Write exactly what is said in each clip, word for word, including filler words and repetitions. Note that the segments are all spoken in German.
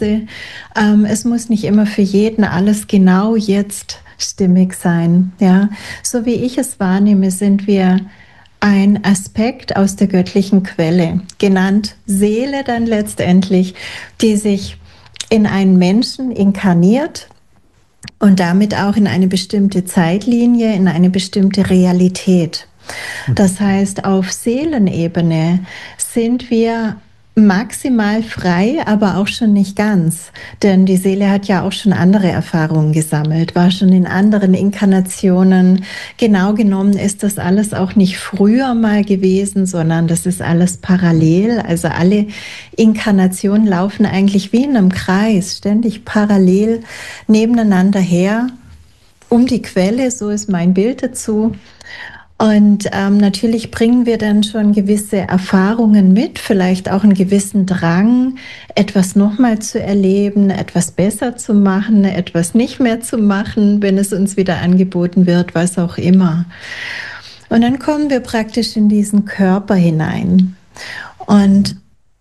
Phase. Ähm, es muss nicht immer für jeden alles genau jetzt stimmig sein. Ja, so wie ich es wahrnehme, sind wir ein Aspekt aus der göttlichen Quelle, genannt Seele dann letztendlich, die sich in einen Menschen inkarniert und damit auch in eine bestimmte Zeitlinie, in eine bestimmte Realität. Das heißt, auf Seelenebene sind wir maximal frei, aber auch schon nicht ganz. Denn die Seele hat ja auch schon andere Erfahrungen gesammelt, war schon in anderen Inkarnationen. Genau genommen ist das alles auch nicht früher mal gewesen, sondern das ist alles parallel. Also alle Inkarnationen laufen eigentlich wie in einem Kreis, ständig parallel nebeneinander her, um die Quelle, so ist mein Bild dazu. Und ähm, natürlich bringen wir dann schon gewisse Erfahrungen mit, vielleicht auch einen gewissen Drang, etwas nochmal zu erleben, etwas besser zu machen, etwas nicht mehr zu machen, wenn es uns wieder angeboten wird, was auch immer. Und dann kommen wir praktisch in diesen Körper hinein. Und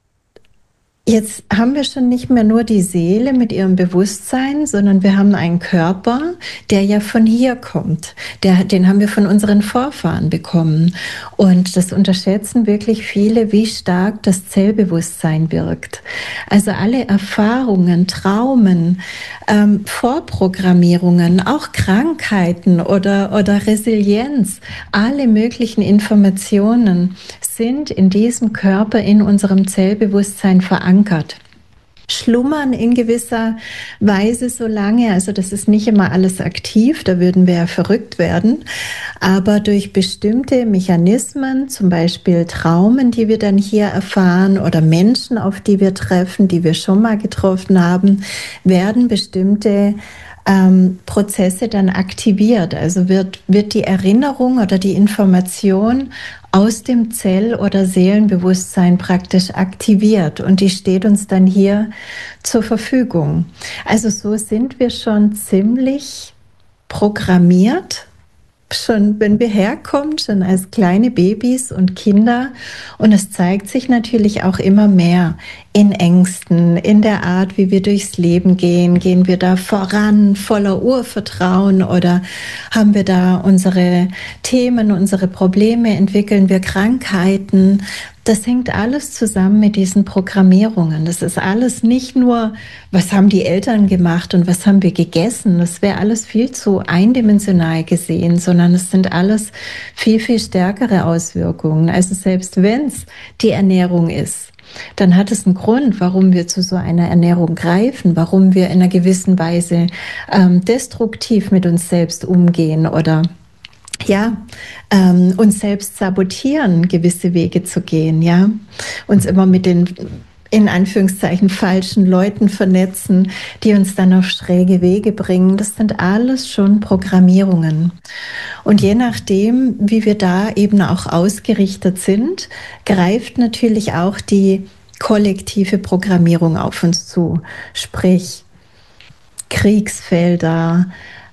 jetzt haben wir schon nicht mehr nur die Seele mit ihrem Bewusstsein, sondern wir haben einen Körper, der ja von hier kommt. Der, den haben wir von unseren Vorfahren bekommen. Und das unterschätzen wirklich viele, wie stark das Zellbewusstsein wirkt. Also alle Erfahrungen, Traumen, ähm, Vorprogrammierungen, auch Krankheiten oder, oder Resilienz, alle möglichen Informationen sind in diesem Körper, in unserem Zellbewusstsein verankert. Schlummern in gewisser Weise so lange, also das ist nicht immer alles aktiv, da würden wir ja verrückt werden, aber durch bestimmte Mechanismen, zum Beispiel Traumen, die wir dann hier erfahren oder Menschen, auf die wir treffen, die wir schon mal getroffen haben, werden bestimmte ähm, Prozesse dann aktiviert. Also wird, wird die Erinnerung oder die Information aus dem Zell- oder Seelenbewusstsein praktisch aktiviert und die steht uns dann hier zur Verfügung. Also so sind wir schon ziemlich programmiert, schon wenn wir herkommen, schon als kleine Babys und Kinder. Und es zeigt sich natürlich auch immer mehr in Ängsten, in der Art, wie wir durchs Leben gehen. Gehen wir da voran, voller Urvertrauen, oder haben wir da unsere Themen, unsere Probleme, entwickeln wir Krankheiten? Das hängt alles zusammen mit diesen Programmierungen. Das ist alles nicht nur, was haben die Eltern gemacht und was haben wir gegessen. Das wäre alles viel zu eindimensional gesehen, sondern es sind alles viel, viel stärkere Auswirkungen. Also selbst wenn es die Ernährung ist, dann hat es einen Grund, warum wir zu so einer Ernährung greifen, warum wir in einer gewissen Weise ähm, destruktiv mit uns selbst umgehen oder ja, ähm, uns selbst sabotieren, gewisse Wege zu gehen, ja, uns immer mit den in Anführungszeichen falschen Leuten vernetzen, die uns dann auf schräge Wege bringen. Das sind alles schon Programmierungen. Und je nachdem, wie wir da eben auch ausgerichtet sind, greift natürlich auch die kollektive Programmierung auf uns zu. Sprich, Kriegsfelder,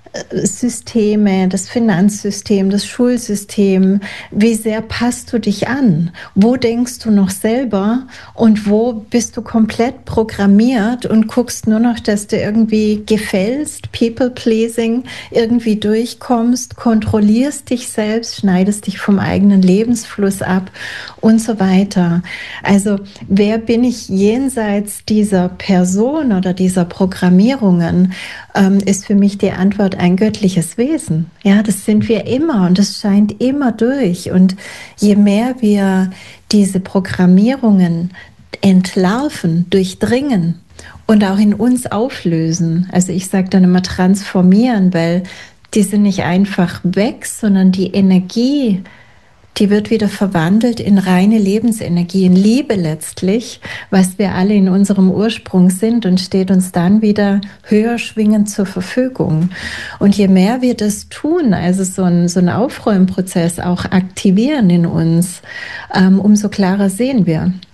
Systeme, das Finanzsystem, das Schulsystem. Wie sehr passt du dich an? Wo denkst du noch selber und wo bist du komplett programmiert und guckst nur noch, dass du irgendwie gefällst, People-Pleasing, irgendwie durchkommst, kontrollierst dich selbst, schneidest dich vom eigenen Lebensfluss ab und so weiter. Also wer bin ich jenseits dieser Person oder dieser Programmierungen, ähm, ist für mich die Antwort ein göttliches Wesen. Ja, das sind wir immer und das scheint immer durch. Und je mehr wir diese Programmierungen entlarven, durchdringen und auch in uns auflösen, also ich sage dann immer transformieren, weil die sind nicht einfach weg, sondern die Energie, die wird wieder verwandelt in reine Lebensenergie, in Liebe letztlich, was wir alle in unserem Ursprung sind, und steht uns dann wieder höher schwingend zur Verfügung. Und je mehr wir das tun, also so ein, so ein Aufräumprozess auch aktivieren in uns, ähm, umso klarer sehen wir.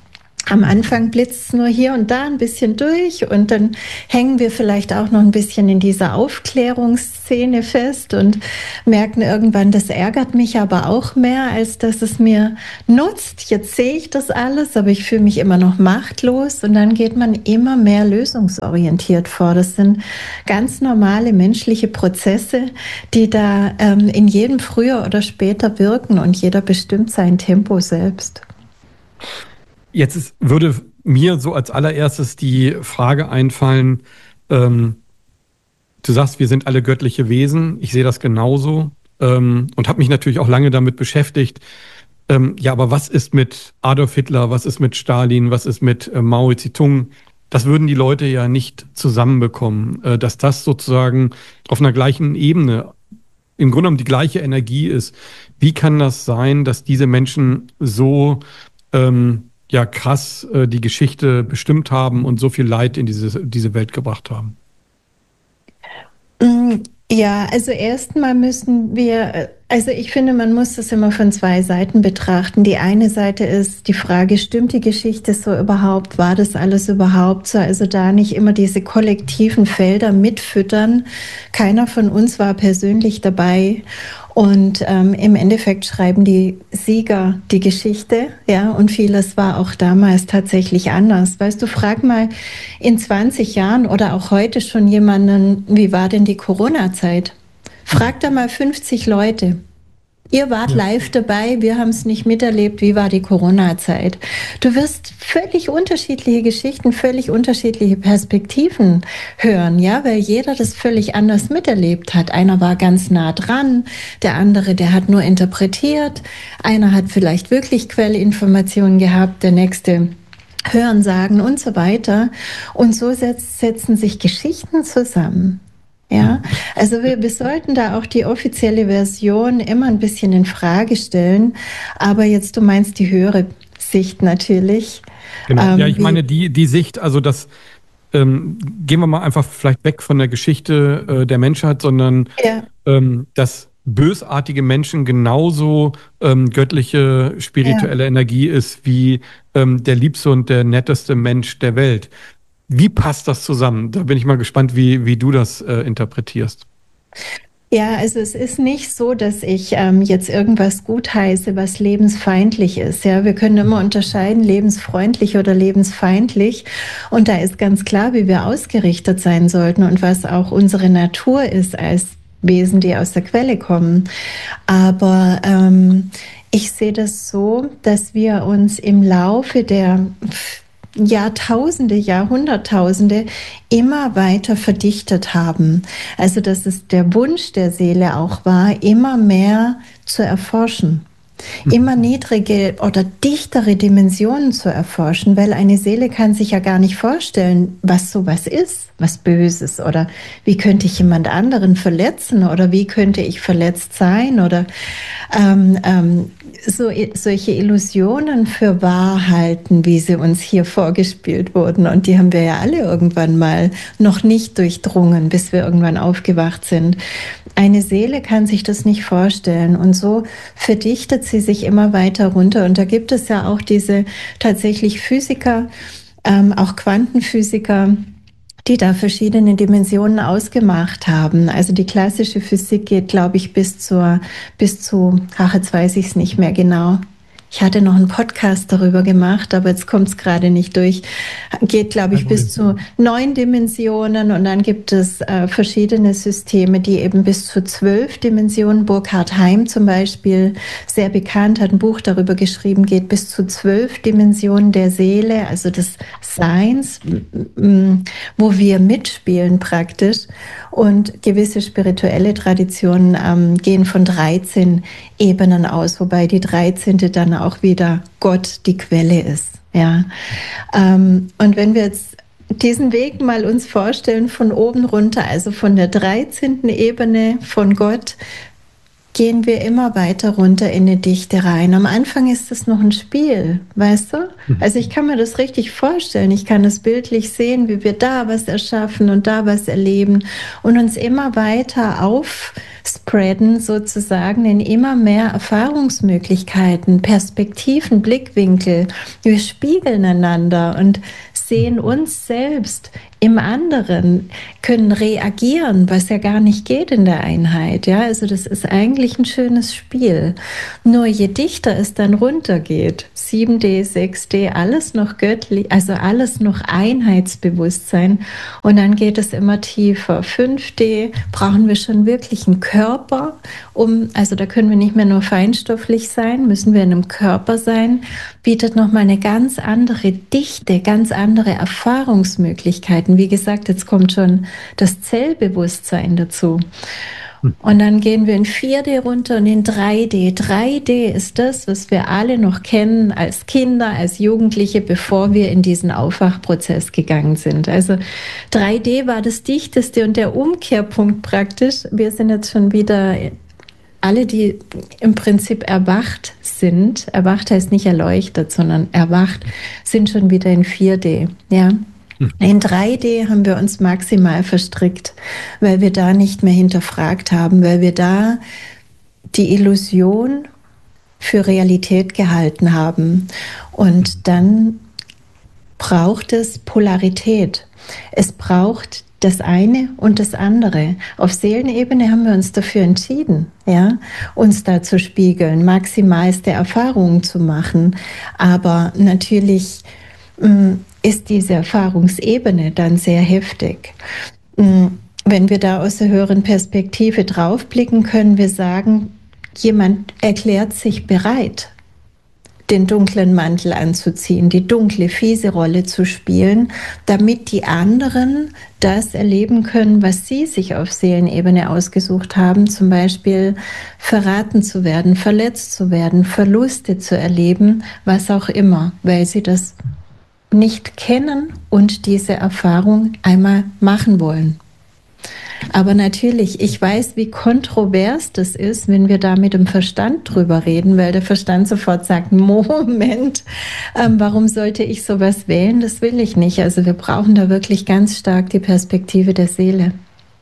Am Anfang blitzt es nur hier und da ein bisschen durch und dann hängen wir vielleicht auch noch ein bisschen in dieser Aufklärungsszene fest und merken irgendwann, das ärgert mich aber auch mehr, als dass es mir nutzt. Jetzt sehe ich das alles, aber ich fühle mich immer noch machtlos und dann geht man immer mehr lösungsorientiert vor. Das sind ganz normale menschliche Prozesse, die da ähm, in jedem früher oder später wirken und jeder bestimmt sein Tempo selbst. Jetzt ist, würde mir so als allererstes die Frage einfallen, ähm, du sagst, wir sind alle göttliche Wesen, ich sehe das genauso ähm, und habe mich natürlich auch lange damit beschäftigt. Ähm, ja, aber was ist mit Adolf Hitler, was ist mit Stalin, was ist mit äh, Mao Zedong? Das würden die Leute ja nicht zusammenbekommen, äh, dass das sozusagen auf einer gleichen Ebene im Grunde genommen die gleiche Energie ist. Wie kann das sein, dass diese Menschen so ähm, ja krass äh, die Geschichte bestimmt haben und so viel Leid in diese, diese Welt gebracht haben? Ja, also erstmal müssen wir, also ich finde, man muss das immer von zwei Seiten betrachten. Die eine Seite ist die Frage, stimmt die Geschichte so überhaupt? War das alles überhaupt so? Also da nicht immer diese kollektiven Felder mitfüttern. Keiner von uns war persönlich dabei. Und ähm, im Endeffekt schreiben die Sieger die Geschichte, ja, und vieles war auch damals tatsächlich anders. Weißt du, frag mal in zwanzig Jahren oder auch heute schon jemanden, wie war denn die Corona-Zeit? Frag da mal fünfzig Leute. Ihr wart ja live dabei, wir haben es nicht miterlebt, wie war die Corona-Zeit? Du wirst völlig unterschiedliche Geschichten, völlig unterschiedliche Perspektiven hören, ja, weil jeder das völlig anders miterlebt hat. Einer war ganz nah dran, der andere, der hat nur interpretiert, einer hat vielleicht wirklich Quellinformationen gehabt, der nächste Hörensagen und so weiter. Und so setz, setzen sich Geschichten zusammen. Ja, also wir, wir sollten da auch die offizielle Version immer ein bisschen in Frage stellen. Aber jetzt, du meinst die höhere Sicht natürlich. Genau, ähm, ja, ich meine die, die Sicht, also das, ähm, gehen wir mal einfach vielleicht weg von der Geschichte äh, der Menschheit, sondern ja. ähm, dass bösartige Menschen genauso ähm, göttliche, spirituelle ja. Energie ist wie ähm, der liebste und der netteste Mensch der Welt. Wie passt das zusammen? Da bin ich mal gespannt, wie, wie du das äh, interpretierst. Ja, also es ist nicht so, dass ich ähm, jetzt irgendwas gutheiße, was lebensfeindlich ist. Ja, wir können immer unterscheiden, lebensfreundlich oder lebensfeindlich. Und da ist ganz klar, wie wir ausgerichtet sein sollten und was auch unsere Natur ist als Wesen, die aus der Quelle kommen. Aber ähm, ich sehe das so, dass wir uns im Laufe der Jahrtausende, Jahrhunderttausende immer weiter verdichtet haben. Also dass es der Wunsch der Seele auch war, immer mehr zu erforschen. Immer niedrige oder dichtere Dimensionen zu erforschen, weil eine Seele kann sich ja gar nicht vorstellen, was sowas ist, was Böses oder wie könnte ich jemand anderen verletzen oder wie könnte ich verletzt sein oder ähm, ähm, so, solche Illusionen für wahr halten, wie sie uns hier vorgespielt wurden. Und die haben wir ja alle irgendwann mal noch nicht durchdrungen, bis wir irgendwann aufgewacht sind. Eine Seele kann sich das nicht vorstellen und so verdichtet sie sich immer weiter runter. Und da gibt es ja auch diese tatsächlich Physiker, ähm, auch Quantenphysiker, die da verschiedene Dimensionen ausgemacht haben. Also die klassische Physik geht, glaube ich, bis zur, bis zu, ach, jetzt weiß ich es nicht mehr genau. Ich hatte noch einen Podcast darüber gemacht, aber jetzt kommt es gerade nicht durch. Geht, glaube ich, bis zu neun Dimensionen und dann gibt es äh, verschiedene Systeme, die eben bis zu zwölf Dimensionen, Burkhard Heim zum Beispiel, sehr bekannt, hat ein Buch darüber geschrieben, geht bis zu zwölf Dimensionen der Seele, also des Seins, wo wir mitspielen praktisch. Und gewisse spirituelle Traditionen ähm, gehen von dreizehn Ebenen aus, wobei die dreizehnte dann auch wieder Gott die Quelle ist. Ja. Ähm, und wenn wir jetzt diesen Weg mal uns vorstellen von oben runter, also von der dreizehnten Ebene von Gott gehen wir immer weiter runter in eine Dichte rein. Am Anfang ist es noch ein Spiel, weißt du? Also ich kann mir das richtig vorstellen. Ich kann es bildlich sehen, wie wir da was erschaffen und da was erleben und uns immer weiter aufspreaden sozusagen in immer mehr Erfahrungsmöglichkeiten, Perspektiven, Blickwinkel. Wir spiegeln einander und sehen uns selbst im anderen, können reagieren, was ja gar nicht geht in der Einheit. Ja, also das ist eigentlich ein schönes Spiel. Nur je dichter es dann runtergeht, sieben D, sechs D, alles noch göttlich, also alles noch Einheitsbewusstsein. Und dann geht es immer tiefer. fünf D brauchen wir schon wirklich einen Körper, um, also da können wir nicht mehr nur feinstofflich sein, müssen wir in einem Körper sein, bietet nochmal eine ganz andere Dichte, ganz andere Erfahrungsmöglichkeiten. Wie gesagt, jetzt kommt schon das Zellbewusstsein dazu. Und dann gehen wir in vier D runter und in drei D. drei D ist das, was wir alle noch kennen als Kinder, als Jugendliche, bevor wir in diesen Aufwachprozess gegangen sind. Also drei D war das Dichteste und der Umkehrpunkt praktisch. Wir sind jetzt schon wieder alle, die im Prinzip erwacht sind. Erwacht heißt nicht erleuchtet, sondern erwacht, sind schon wieder in vier D. Ja. In drei D haben wir uns maximal verstrickt, weil wir da nicht mehr hinterfragt haben, weil wir da die Illusion für Realität gehalten haben. Und dann braucht es Polarität. Es braucht das eine und das andere. Auf Seelenebene haben wir uns dafür entschieden, ja, uns da zu spiegeln, maximalste Erfahrungen zu machen. Aber natürlich mh, ist diese Erfahrungsebene dann sehr heftig. Wenn wir da aus der höheren Perspektive draufblicken, können wir sagen, jemand erklärt sich bereit, den dunklen Mantel anzuziehen, die dunkle, fiese Rolle zu spielen, damit die anderen das erleben können, was sie sich auf Seelenebene ausgesucht haben, zum Beispiel verraten zu werden, verletzt zu werden, Verluste zu erleben, was auch immer, weil sie das nicht kennen und diese Erfahrung einmal machen wollen. Aber natürlich, ich weiß, wie kontrovers das ist, wenn wir da mit dem Verstand drüber reden, weil der Verstand sofort sagt, Moment, ähm, warum sollte ich sowas wählen? Das will ich nicht. Also wir brauchen da wirklich ganz stark die Perspektive der Seele.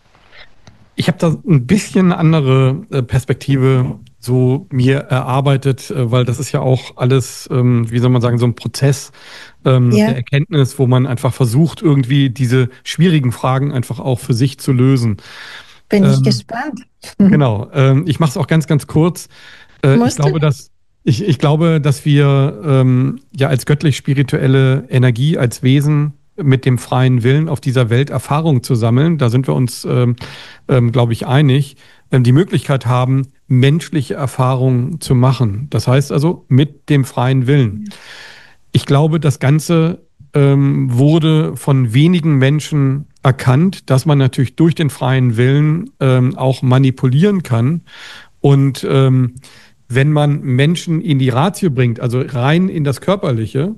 Ich habe da ein bisschen andere Perspektive so mir erarbeitet, weil das ist ja auch alles, wie soll man sagen, so ein Prozess ähm, ja. der Erkenntnis, wo man einfach versucht, irgendwie diese schwierigen Fragen einfach auch für sich zu lösen. Bin ich ähm, gespannt. Genau. Ähm, ich mache es auch ganz, ganz kurz. Äh, ich glaube, dass ich, ich glaube, dass wir ähm, ja als göttlich-spirituelle Energie, als Wesen mit dem freien Willen auf dieser Welt Erfahrung zu sammeln, da sind wir uns, ähm, ähm, glaube ich, einig, ähm, die Möglichkeit haben, menschliche Erfahrungen zu machen. Das heißt also mit dem freien Willen. Ich glaube, das Ganze ähm, wurde von wenigen Menschen erkannt, dass man natürlich durch den freien Willen ähm, auch manipulieren kann. Und ähm, wenn man Menschen in die Ratio bringt, also rein in das Körperliche,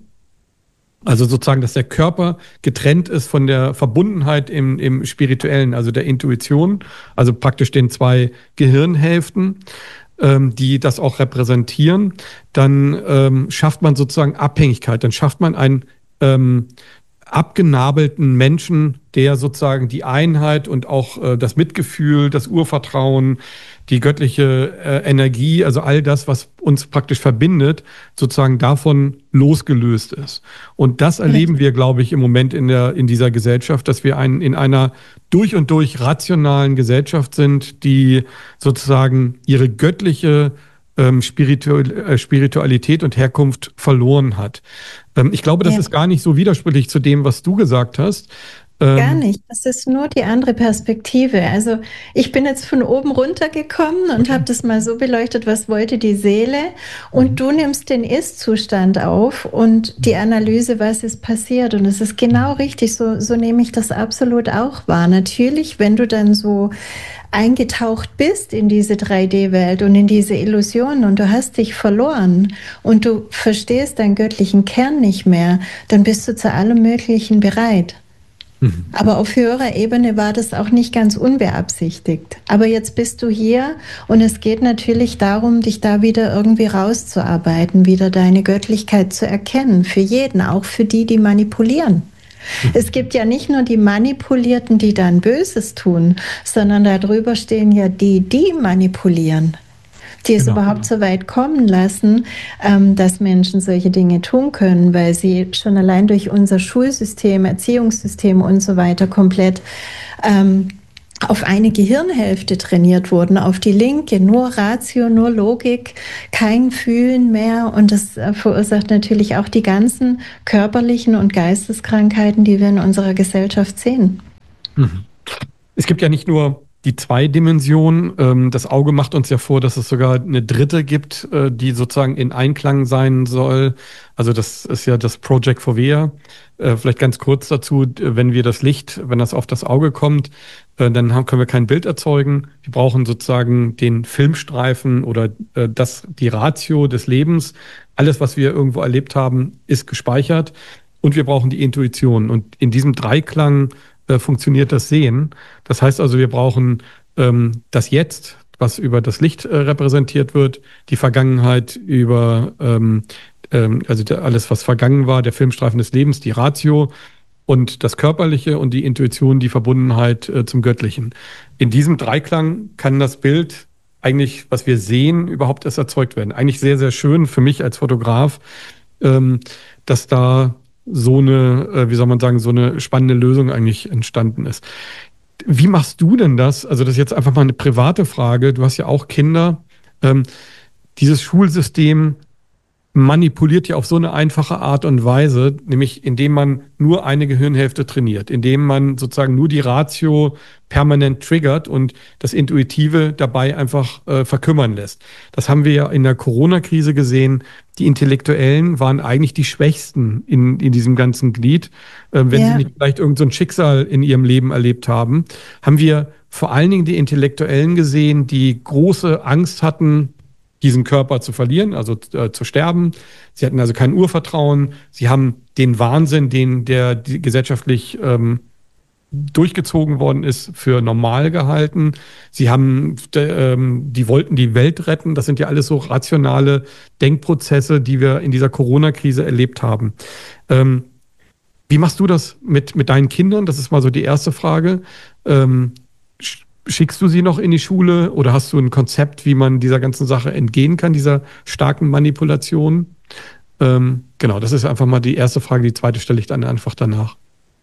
also sozusagen, dass der Körper getrennt ist von der Verbundenheit im, im Spirituellen, also der Intuition, also praktisch den zwei Gehirnhälften, ähm, die das auch repräsentieren, dann ähm, schafft man sozusagen Abhängigkeit, dann schafft man einen ähm, abgenabelten Menschen, der sozusagen die Einheit und auch äh, das Mitgefühl, das Urvertrauen, die göttliche äh, Energie, also all das, was uns praktisch verbindet, sozusagen davon losgelöst ist. Und das erleben wir, glaube ich, im Moment in der in dieser Gesellschaft, dass wir ein, in einer durch und durch rationalen Gesellschaft sind, die sozusagen ihre göttliche ähm, Spiritu- äh, Spiritualität und Herkunft verloren hat. Ähm, ich glaube, das ja. ist gar nicht so widersprüchlich zu dem, was du gesagt hast. Gar nicht. Das ist nur die andere Perspektive. Also ich bin jetzt von oben runtergekommen und okay. habe das mal so beleuchtet, was wollte die Seele? Und mhm. du nimmst den Ist-Zustand auf und die Analyse, was ist passiert. Und es ist genau richtig, so, so nehme ich das absolut auch wahr. Natürlich, wenn du dann so eingetaucht bist in diese drei D-Welt und in diese Illusionen und du hast dich verloren und du verstehst deinen göttlichen Kern nicht mehr, dann bist du zu allem Möglichen bereit. Aber auf höherer Ebene war das auch nicht ganz unbeabsichtigt. Aber jetzt bist du hier und es geht natürlich darum, dich da wieder irgendwie rauszuarbeiten, wieder deine Göttlichkeit zu erkennen. Für jeden, auch für die, die manipulieren. Es gibt ja nicht nur die Manipulierten, die dann Böses tun, sondern darüber stehen ja die, die manipulieren. Die es genau, überhaupt so weit kommen lassen, ähm, dass Menschen solche Dinge tun können, weil sie schon allein durch unser Schulsystem, Erziehungssystem und so weiter komplett ähm, auf eine Gehirnhälfte trainiert wurden, auf die linke, nur Ratio, nur Logik, kein Fühlen mehr. Und das äh, verursacht natürlich auch die ganzen körperlichen und Geisteskrankheiten, die wir in unserer Gesellschaft sehen. Es gibt ja nicht nur die zwei Dimensionen. Das Auge macht uns ja vor, dass es sogar eine dritte gibt, die sozusagen in Einklang sein soll. Also das ist ja das Project Fovea. Vielleicht ganz kurz dazu, wenn wir das Licht, wenn das auf das Auge kommt, dann haben, können wir kein Bild erzeugen. Wir brauchen sozusagen den Filmstreifen oder das, die Ratio des Lebens. Alles, was wir irgendwo erlebt haben, ist gespeichert. Und wir brauchen die Intuition. Und in diesem Dreiklang äh, funktioniert das Sehen. Das heißt also, wir brauchen ähm, das Jetzt, was über das Licht äh, repräsentiert wird, die Vergangenheit über, ähm, ähm, also der, alles, was vergangen war, der Filmstreifen des Lebens, die Ratio und das Körperliche und die Intuition, die Verbundenheit äh, zum Göttlichen. In diesem Dreiklang kann das Bild eigentlich, was wir sehen, überhaupt erst erzeugt werden. Eigentlich sehr, sehr schön für mich als Fotograf, ähm, dass da so eine, äh, wie soll man sagen, so eine spannende Lösung eigentlich entstanden ist. Wie machst du denn das? Also das ist jetzt einfach mal eine private Frage. Du hast ja auch Kinder. Ähm, dieses Schulsystem manipuliert ja auf so eine einfache Art und Weise, nämlich indem man nur eine Gehirnhälfte trainiert, indem man sozusagen nur die Ratio permanent triggert und das Intuitive dabei einfach äh, verkümmern lässt. Das haben wir ja in der Corona-Krise gesehen. Die Intellektuellen waren eigentlich die Schwächsten in, in diesem ganzen Glied. Äh, wenn ja. sie nicht vielleicht irgend so ein Schicksal in ihrem Leben erlebt haben, haben wir vor allen Dingen die Intellektuellen gesehen, die große Angst hatten, diesen Körper zu verlieren, also äh, zu sterben. Sie hatten also kein Urvertrauen. Sie haben den Wahnsinn, den der die gesellschaftlich ähm, durchgezogen worden ist, für normal gehalten. Sie haben, ähm, die wollten die Welt retten. Das sind ja alles so rationale Denkprozesse, die wir in dieser Corona-Krise erlebt haben. Ähm, wie machst du das mit, mit deinen Kindern? Das ist mal so die erste Frage. Ähm, Schickst du sie noch in die Schule oder hast du ein Konzept, wie man dieser ganzen Sache entgehen kann, dieser starken Manipulation? Ähm, genau, das ist einfach mal die erste Frage. Die zweite stelle ich dann einfach danach.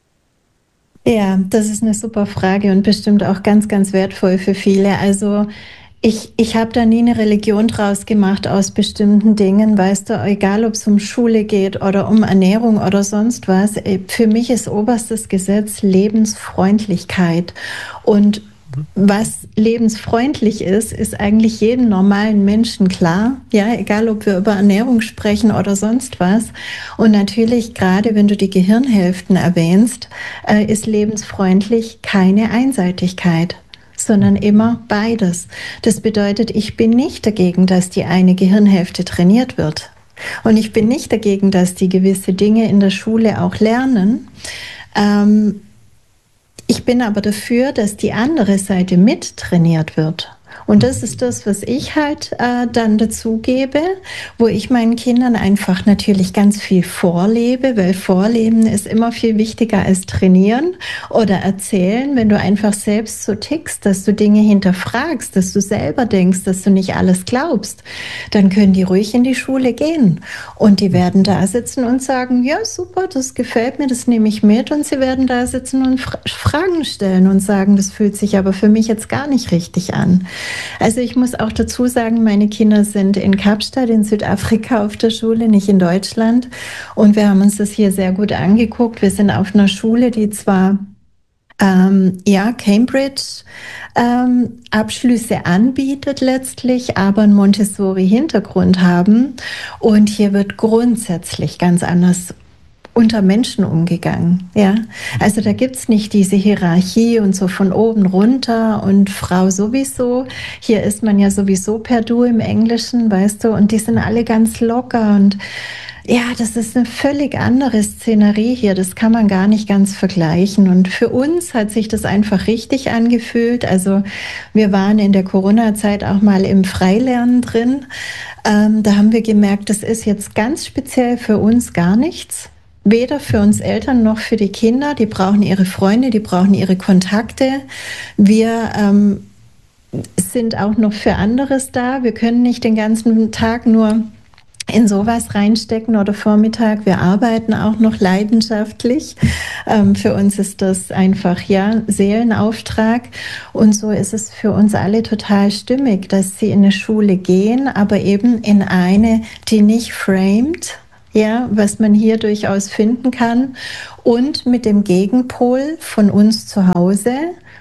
Ja, das ist eine super Frage und bestimmt auch ganz, ganz wertvoll für viele. Also ich, ich habe da nie eine Religion draus gemacht aus bestimmten Dingen, weißt du, egal ob es um Schule geht oder um Ernährung oder sonst was. Für mich ist oberstes Gesetz Lebensfreundlichkeit. Und was lebensfreundlich ist, ist eigentlich jedem normalen Menschen klar. Ja, egal ob wir über Ernährung sprechen oder sonst was. Und natürlich, gerade wenn du die Gehirnhälften erwähnst, äh, ist lebensfreundlich keine Einseitigkeit, sondern immer beides. Das bedeutet, ich bin nicht dagegen, dass die eine Gehirnhälfte trainiert wird. Und ich bin nicht dagegen, dass die gewisse Dinge in der Schule auch lernen. Ähm, Ich bin aber dafür, dass die andere Seite mit trainiert wird. Und das ist das, was ich halt äh, dann dazu gebe, wo ich meinen Kindern einfach natürlich ganz viel vorlebe, weil Vorleben ist immer viel wichtiger als trainieren oder erzählen. Wenn du einfach selbst so tickst, dass du Dinge hinterfragst, dass du selber denkst, dass du nicht alles glaubst, dann können die ruhig in die Schule gehen. Und die werden da sitzen und sagen, ja super, das gefällt mir, das nehme ich mit. Und sie werden da sitzen und Fra- Fragen stellen und sagen, das fühlt sich aber für mich jetzt gar nicht richtig an. Also ich muss auch dazu sagen, meine Kinder sind in Kapstadt in Südafrika auf der Schule, nicht in Deutschland. Und wir haben uns das hier sehr gut angeguckt. Wir sind auf einer Schule, die zwar ähm, ja, Cambridge ähm, Abschlüsse anbietet letztlich, aber einen Montessori-Hintergrund haben. Und hier wird grundsätzlich ganz anders unter Menschen umgegangen, ja. Also da gibt's nicht diese Hierarchie und so von oben runter und Frau sowieso. Hier ist man ja sowieso per Du im Englischen, weißt du, und die sind alle ganz locker und Ja, das ist eine völlig andere Szenerie hier. Das kann man gar nicht ganz vergleichen. Und für uns hat sich das einfach richtig angefühlt. Also wir waren in der Corona-Zeit auch mal im Freilernen drin. Ähm, da haben wir gemerkt, das ist jetzt ganz speziell für uns gar nichts. Weder für uns Eltern noch für die Kinder. Die brauchen ihre Freunde, die brauchen ihre Kontakte. Wir ähm, sind auch noch für anderes da. Wir können nicht den ganzen Tag nur in sowas reinstecken oder Vormittag. Wir arbeiten auch noch leidenschaftlich. Ähm, für uns ist das einfach, ja, Seelenauftrag. Und so ist es für uns alle total stimmig, dass sie in eine Schule gehen, aber eben in eine, die nicht framed, ja, was man hier durchaus finden kann. Und mit dem Gegenpol von uns zu Hause.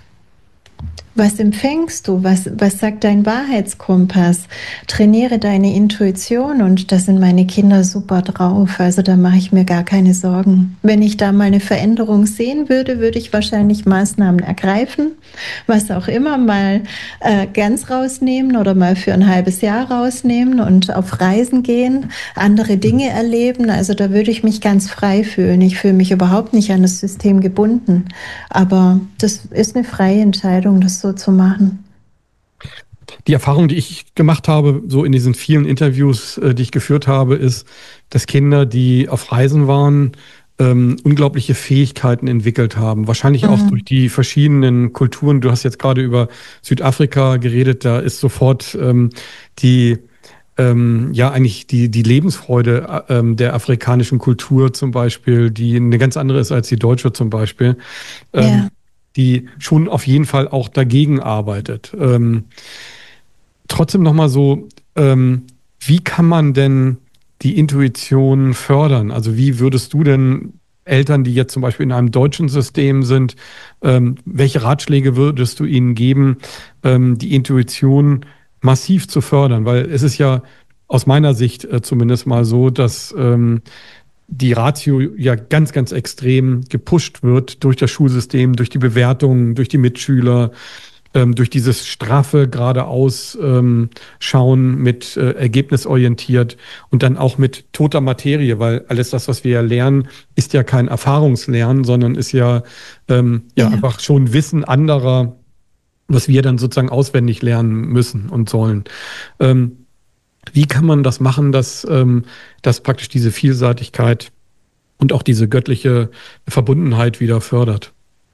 Was empfängst du? Was, was sagt dein Wahrheitskompass? Trainiere deine Intuition und da sind meine Kinder super drauf. Also da mache ich mir gar keine Sorgen. Wenn ich da mal eine Veränderung sehen würde, würde ich wahrscheinlich Maßnahmen ergreifen, was auch immer, mal äh, ganz rausnehmen oder mal für ein halbes Jahr rausnehmen und auf Reisen gehen, andere Dinge erleben. Also da würde ich mich ganz frei fühlen. Ich fühle mich überhaupt nicht an das System gebunden. Aber das ist eine freie Entscheidung, das so zu machen. Die Erfahrung, die ich gemacht habe, so in diesen vielen Interviews, äh, die ich geführt habe, ist, dass Kinder, die auf Reisen waren, ähm, unglaubliche Fähigkeiten entwickelt haben. Wahrscheinlich mhm. auch durch die verschiedenen Kulturen. Du hast jetzt gerade über Südafrika geredet, da ist sofort ähm, die ähm, ja eigentlich die, die Lebensfreude ähm, der afrikanischen Kultur zum Beispiel, die eine ganz andere ist als die deutsche zum Beispiel. Ähm, ja. Die schon auf jeden Fall auch dagegen arbeitet. Ähm, trotzdem nochmal so, ähm, wie kann man denn die Intuition fördern? Also wie würdest du denn Eltern, die jetzt zum Beispiel in einem deutschen System sind, ähm, welche Ratschläge würdest du ihnen geben, ähm, die Intuition massiv zu fördern? Weil es ist ja aus meiner Sicht äh, zumindest mal so, dass ähm, die Ratio ja ganz, ganz extrem gepusht wird durch das Schulsystem, durch die Bewertungen, durch die Mitschüler, ähm, durch dieses straffe geradeaus ähm, Schauen mit äh, ergebnisorientiert und dann auch mit toter Materie, weil alles das, was wir ja lernen, ist ja kein Erfahrungslernen, sondern ist ja, ähm, ja, ja einfach schon Wissen anderer, was wir dann sozusagen auswendig lernen müssen und sollen. Ähm, Wie kann man das machen, dass, ähm, dass praktisch diese Vielseitigkeit und auch diese göttliche Verbundenheit wieder fördert?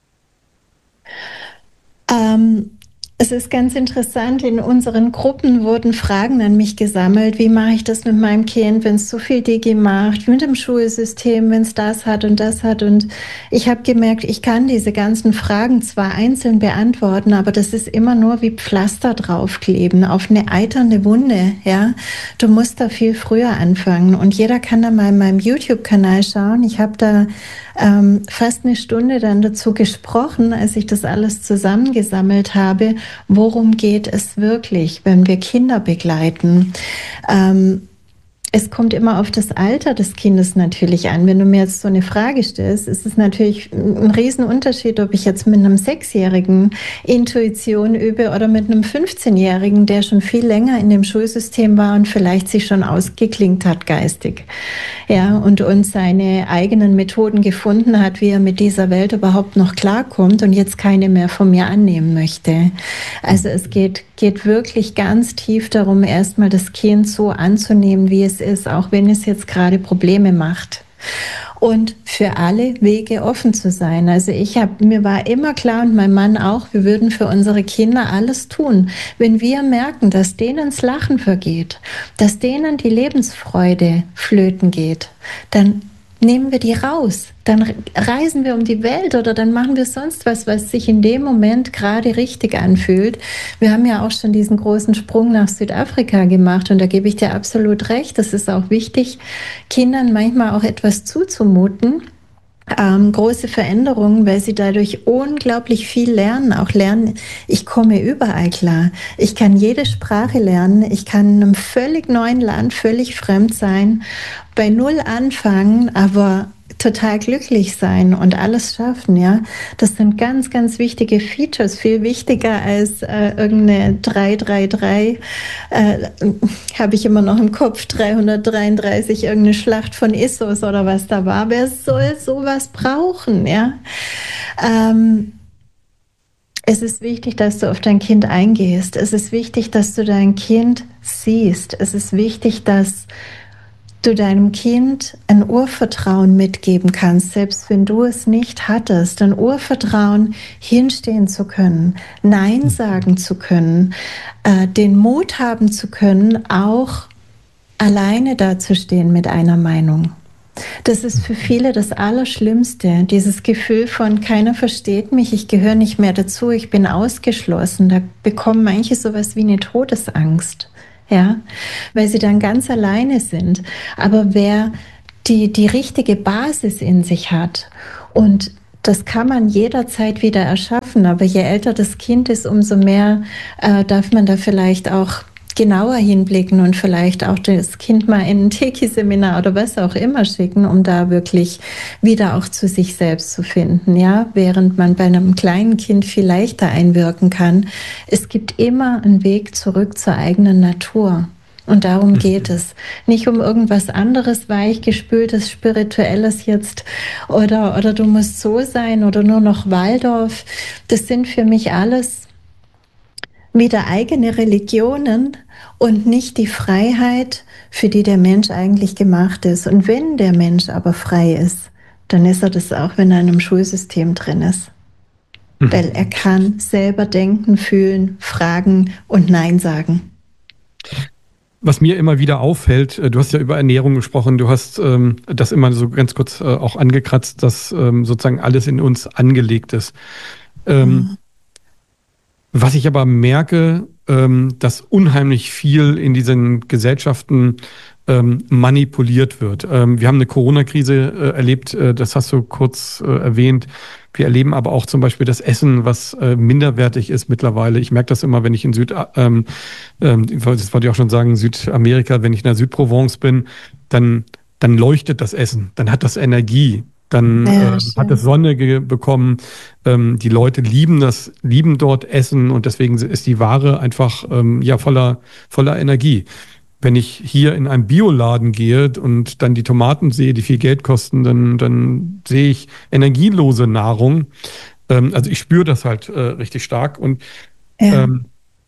Ähm, es ist ganz interessant, in unseren Gruppen wurden Fragen an mich gesammelt. Wie mache ich das mit meinem Kind, wenn es so viel Digi macht, mit dem Schulsystem, wenn es das hat und das hat. Und ich habe gemerkt, ich kann diese ganzen Fragen zwar einzeln beantworten, aber das ist immer nur wie Pflaster draufkleben auf eine eiternde Wunde. Ja, du musst da viel früher anfangen. Und jeder kann da mal in meinem YouTube-Kanal schauen. Ich habe da ähm, fast eine Stunde dann dazu gesprochen, als ich das alles zusammengesammelt habe. Worum geht es wirklich, wenn wir Kinder begleiten? Ähm, es kommt immer auf das Alter des Kindes natürlich an. Wenn du mir jetzt so eine Frage stellst, ist es natürlich ein Riesenunterschied, ob ich jetzt mit einem Sechsjährigen Intuition übe oder mit einem fünfzehnjährigen, der schon viel länger in dem Schulsystem war und vielleicht sich schon ausgeklinkt hat geistig. Ja, und, und seine eigenen Methoden gefunden hat, wie er mit dieser Welt überhaupt noch klarkommt und jetzt keine mehr von mir annehmen möchte. Also es geht, geht wirklich ganz tief darum, erstmal das Kind so anzunehmen, wie es ist, auch wenn es jetzt gerade Probleme macht. Und für alle Wege offen zu sein. Also ich habe, mir war immer klar und mein Mann auch, wir würden für unsere Kinder alles tun. Wenn wir merken, dass denen das Lachen vergeht, dass denen die Lebensfreude flöten geht, dann nehmen wir die raus. Dann reisen wir um die Welt oder dann machen wir sonst was, was sich in dem Moment gerade richtig anfühlt. Wir haben ja auch schon diesen großen Sprung nach Südafrika gemacht und da gebe ich dir absolut recht. Das ist auch wichtig, Kindern manchmal auch etwas zuzumuten. Ähm, große Veränderungen, weil sie dadurch unglaublich viel lernen, auch lernen, ich komme überall klar. Ich kann jede Sprache lernen, ich kann in einem völlig neuen Land völlig fremd sein, bei Null anfangen, aber total glücklich sein und alles schaffen, ja. Das sind ganz, ganz wichtige Features, viel wichtiger als äh, irgendeine drei drei drei, äh, habe ich immer noch im Kopf, dreihundertdreiunddreißig, irgendeine Schlacht von Issos oder was da war. Wer soll sowas brauchen, ja? Ähm, Es ist wichtig, dass du auf dein Kind eingehst. Es ist wichtig, dass du dein Kind siehst. Es ist wichtig, dass du deinem Kind ein Urvertrauen mitgeben kannst, selbst wenn du es nicht hattest. Ein Urvertrauen, hinstehen zu können, Nein sagen zu können, äh, den Mut haben zu können, auch alleine dazustehen mit einer Meinung. Das ist für viele das Allerschlimmste, dieses Gefühl von, keiner versteht mich, ich gehöre nicht mehr dazu, ich bin ausgeschlossen. Da bekommen manche sowas wie eine Todesangst, ja, weil sie dann ganz alleine sind. Aber wer die, die richtige Basis in sich hat, und das kann man jederzeit wieder erschaffen, aber je älter das Kind ist, umso mehr äh, darf man da vielleicht auch genauer hinblicken und vielleicht auch das Kind mal in ein Teki-Seminar oder was auch immer schicken, um da wirklich wieder auch zu sich selbst zu finden, ja, während man bei einem kleinen Kind viel leichter einwirken kann. Es gibt immer einen Weg zurück zur eigenen Natur. Und darum geht es. Nicht um irgendwas anderes, weichgespültes, Spirituelles jetzt oder, oder du musst so sein oder nur noch Waldorf. Das sind für mich alles wieder eigene Religionen und nicht die Freiheit, für die der Mensch eigentlich gemacht ist. Und wenn der Mensch aber frei ist, dann ist er das auch, wenn er in einem Schulsystem drin ist. Mhm. Weil er kann selber denken, fühlen, fragen und Nein sagen. Was mir immer wieder auffällt, du hast ja über Ernährung gesprochen, du hast ähm, das immer so ganz kurz äh, auch angekratzt, dass ähm, sozusagen alles in uns angelegt ist. Ähm, mhm. Was ich aber merke, ähm, dass unheimlich viel in diesen Gesellschaften ähm, manipuliert wird. Ähm, wir haben eine Corona-Krise äh, erlebt, äh, das hast du kurz äh, erwähnt. Wir erleben aber auch zum Beispiel das Essen, was äh, minderwertig ist mittlerweile. Ich merke das immer, wenn ich in Süd, ähm, ähm, das wollte ich auch schon sagen, Südamerika, wenn ich in der Südprovence bin, dann, dann leuchtet das Essen, dann hat das Energie. Dann ja, äh, hat es Sonne ge- bekommen. Ähm, die Leute lieben das, lieben dort Essen und deswegen ist die Ware einfach ähm, ja voller voller Energie. Wenn ich hier in einem Bioladen gehe und dann die Tomaten sehe, die viel Geld kosten, dann dann sehe ich energielose Nahrung. Ähm, also ich spüre das halt äh, richtig stark und ja. ähm,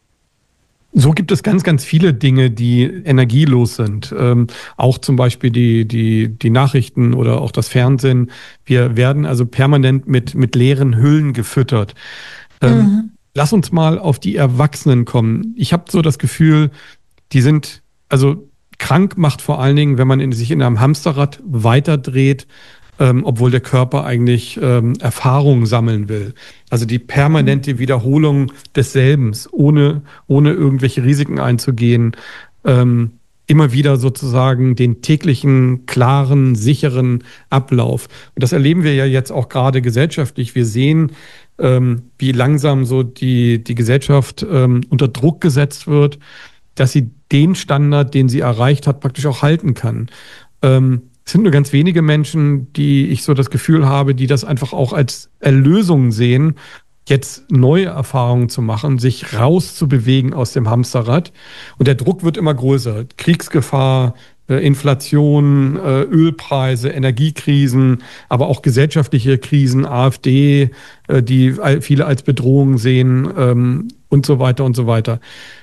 So gibt es ganz, ganz viele Dinge, die energielos sind. Ähm, auch zum Beispiel die, die, die Nachrichten oder auch das Fernsehen. Wir werden also permanent mit, mit leeren Hüllen gefüttert. Ähm, mhm. Lass uns mal auf die Erwachsenen kommen. Ich habe so das Gefühl, die sind, also krank macht vor allen Dingen, wenn man in, sich in einem Hamsterrad weiterdreht, ähm, obwohl der Körper eigentlich ähm, Erfahrung sammeln will. Also die permanente Wiederholung desselben, ohne, ohne irgendwelche Risiken einzugehen, ähm, immer wieder sozusagen den täglichen, klaren, sicheren Ablauf. Und das erleben wir ja jetzt auch gerade gesellschaftlich. Wir sehen, ähm, wie langsam so die, die Gesellschaft ähm, unter Druck gesetzt wird, dass sie den Standard, den sie erreicht hat, praktisch auch halten kann. Ähm, Es sind nur ganz wenige Menschen, die ich so das Gefühl habe, die das einfach auch als Erlösung sehen, jetzt neue Erfahrungen zu machen, sich rauszubewegen aus dem Hamsterrad. Und der Druck wird immer größer. Kriegsgefahr, äh, Inflation, äh, Ölpreise, Energiekrisen, aber auch gesellschaftliche Krisen, AfD, äh, die viele als Bedrohung sehen ähm, und so weiter und so weiter.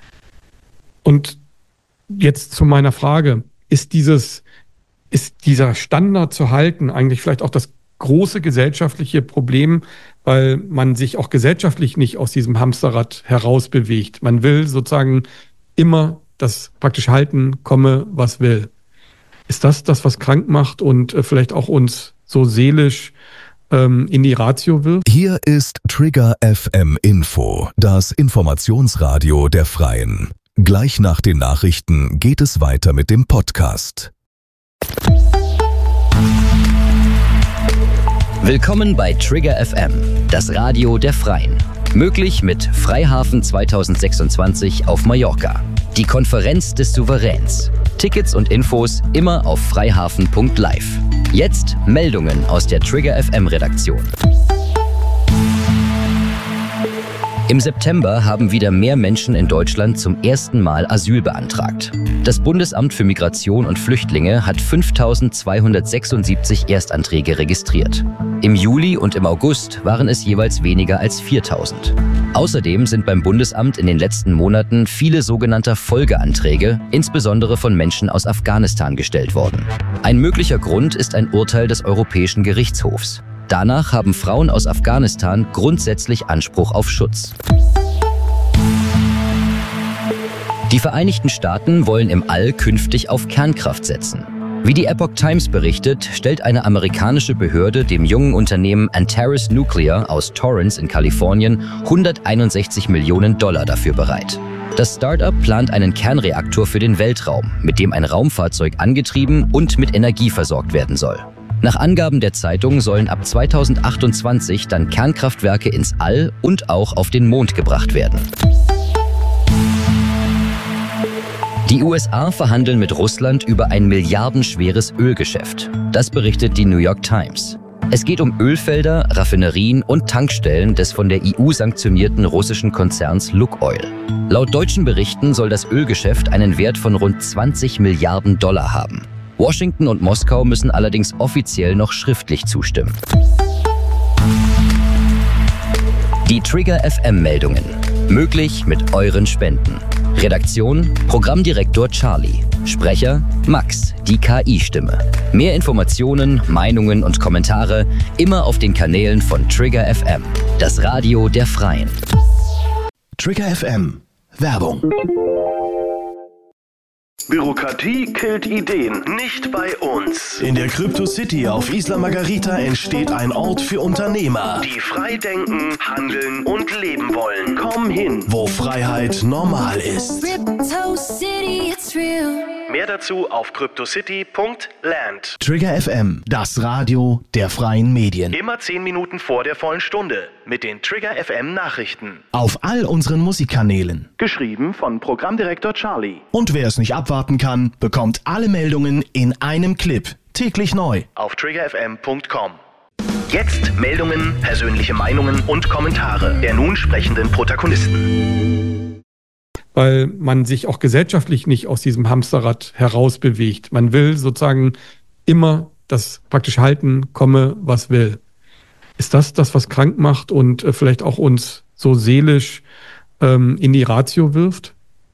Und jetzt zu meiner Frage, ist dieses Ist dieser Standard zu halten eigentlich vielleicht auch das große gesellschaftliche Problem, weil man sich auch gesellschaftlich nicht aus diesem Hamsterrad herausbewegt? Man will sozusagen immer das praktisch halten, komme, was will. Ist das das, was krank macht und äh, vielleicht auch uns so seelisch ähm, in die Ratio wirft? Hier ist Trigger F M Info, das Informationsradio der Freien. Gleich nach den Nachrichten geht es weiter mit dem Podcast. Willkommen bei Trigger F M, das Radio der Freien. Möglich mit Freihafen zwanzig sechsundzwanzig auf Mallorca. Die Konferenz des Souveräns. Tickets und Infos immer auf freihafen punkt live. Jetzt Meldungen aus der Trigger F M Redaktion. Im September haben wieder mehr Menschen in Deutschland zum ersten Mal Asyl beantragt. Das Bundesamt für Migration und Flüchtlinge hat fünftausendzweihundertsechsundsiebzig Erstanträge registriert. Im Juli und im August waren es jeweils weniger als viertausend. Außerdem sind beim Bundesamt in den letzten Monaten viele sogenannte Folgeanträge, insbesondere von Menschen aus Afghanistan, gestellt worden. Ein möglicher Grund ist ein Urteil des Europäischen Gerichtshofs. Danach haben Frauen aus Afghanistan grundsätzlich Anspruch auf Schutz. Die Vereinigten Staaten wollen im All künftig auf Kernkraft setzen. Wie die Epoch Times berichtet, stellt eine amerikanische Behörde dem jungen Unternehmen Antares Nuclear aus Torrance in Kalifornien hunderteinundsechzig Millionen Dollar dafür bereit. Das Start-up plant einen Kernreaktor für den Weltraum, mit dem ein Raumfahrzeug angetrieben und mit Energie versorgt werden soll. Nach Angaben der Zeitung sollen ab zweitausendachtundzwanzig dann Kernkraftwerke ins All und auch auf den Mond gebracht werden. Die U S A verhandeln mit Russland über ein milliardenschweres Ölgeschäft. Das berichtet die New York Times. Es geht um Ölfelder, Raffinerien und Tankstellen des von der E U sanktionierten russischen Konzerns Lukoil. Laut deutschen Berichten soll das Ölgeschäft einen Wert von rund zwanzig Milliarden Dollar haben. Washington und Moskau müssen allerdings offiziell noch schriftlich zustimmen. Die Trigger F M-Meldungen. Möglich mit euren Spenden. Redaktion: Programmdirektor Charlie. Sprecher: Max, die K I-Stimme. Mehr Informationen, Meinungen und Kommentare immer auf den Kanälen von Trigger F M, das Radio der Freien. Trigger F M. Werbung. Bürokratie killt Ideen, nicht bei uns. In der Crypto City auf Isla Margarita entsteht ein Ort für Unternehmer, die frei denken, handeln und leben wollen. Komm hin, wo Freiheit normal ist. Crypto City, it's real. Mehr dazu auf cryptocity punkt land. Trigger F M, das Radio der freien Medien. Immer zehn Minuten vor der vollen Stunde mit den Trigger F M Nachrichten. Auf all unseren Musikkanälen. Geschrieben von Programmdirektor Charlie. Und wer es nicht abwarten kann, bekommt alle Meldungen in einem Clip. Täglich neu. Auf trigger f m punkt com. Jetzt Meldungen, persönliche Meinungen und Kommentare der nun sprechenden Protagonisten. Weil man sich auch gesellschaftlich nicht aus diesem Hamsterrad herausbewegt. Man will sozusagen immer das praktisch halten, komme, was will. Ist das das, was krank macht und äh, vielleicht auch uns so seelisch ähm, in die Ratio wirft?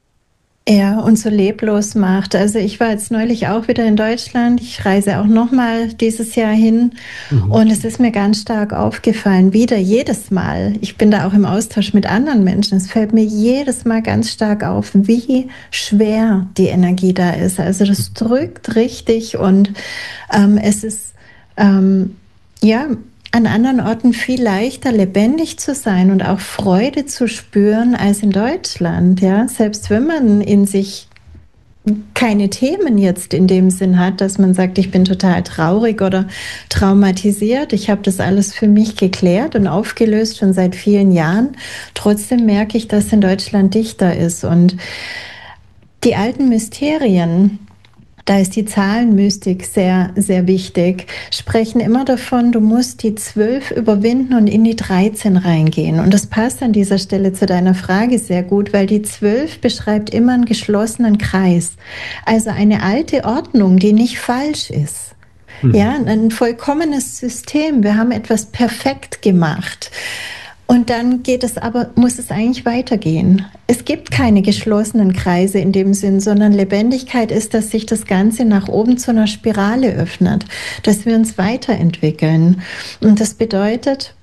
Ja, und so leblos macht. Also ich war jetzt neulich auch wieder in Deutschland. Ich reise auch nochmal dieses Jahr hin. Mhm. Und es ist mir ganz stark aufgefallen, wieder jedes Mal. Ich bin da auch im Austausch mit anderen Menschen. Es fällt mir jedes Mal ganz stark auf, wie schwer die Energie da ist. Also das drückt richtig und ähm, es ist, ähm, ja, an anderen Orten viel leichter lebendig zu sein und auch Freude zu spüren als in Deutschland. Ja? Selbst wenn man in sich keine Themen jetzt in dem Sinn hat, dass man sagt, ich bin total traurig oder traumatisiert. Ich habe das alles für mich geklärt und aufgelöst schon seit vielen Jahren. Trotzdem merke ich, dass in Deutschland dichter ist. Und die alten Mysterien, da ist die Zahlenmystik sehr, sehr wichtig, sprechen immer davon, du musst die zwölf überwinden und in die dreizehn reingehen. Und das passt an dieser Stelle zu deiner Frage sehr gut, weil die zwölf beschreibt immer einen geschlossenen Kreis. Also eine alte Ordnung, die nicht falsch ist. Mhm. Ja, ein vollkommenes System. Wir haben etwas perfekt gemacht. Und dann geht es aber, muss es eigentlich weitergehen. Es gibt keine geschlossenen Kreise in dem Sinn, sondern Lebendigkeit ist, dass sich das Ganze nach oben zu einer Spirale öffnet, dass wir uns weiterentwickeln. Und das bedeutet,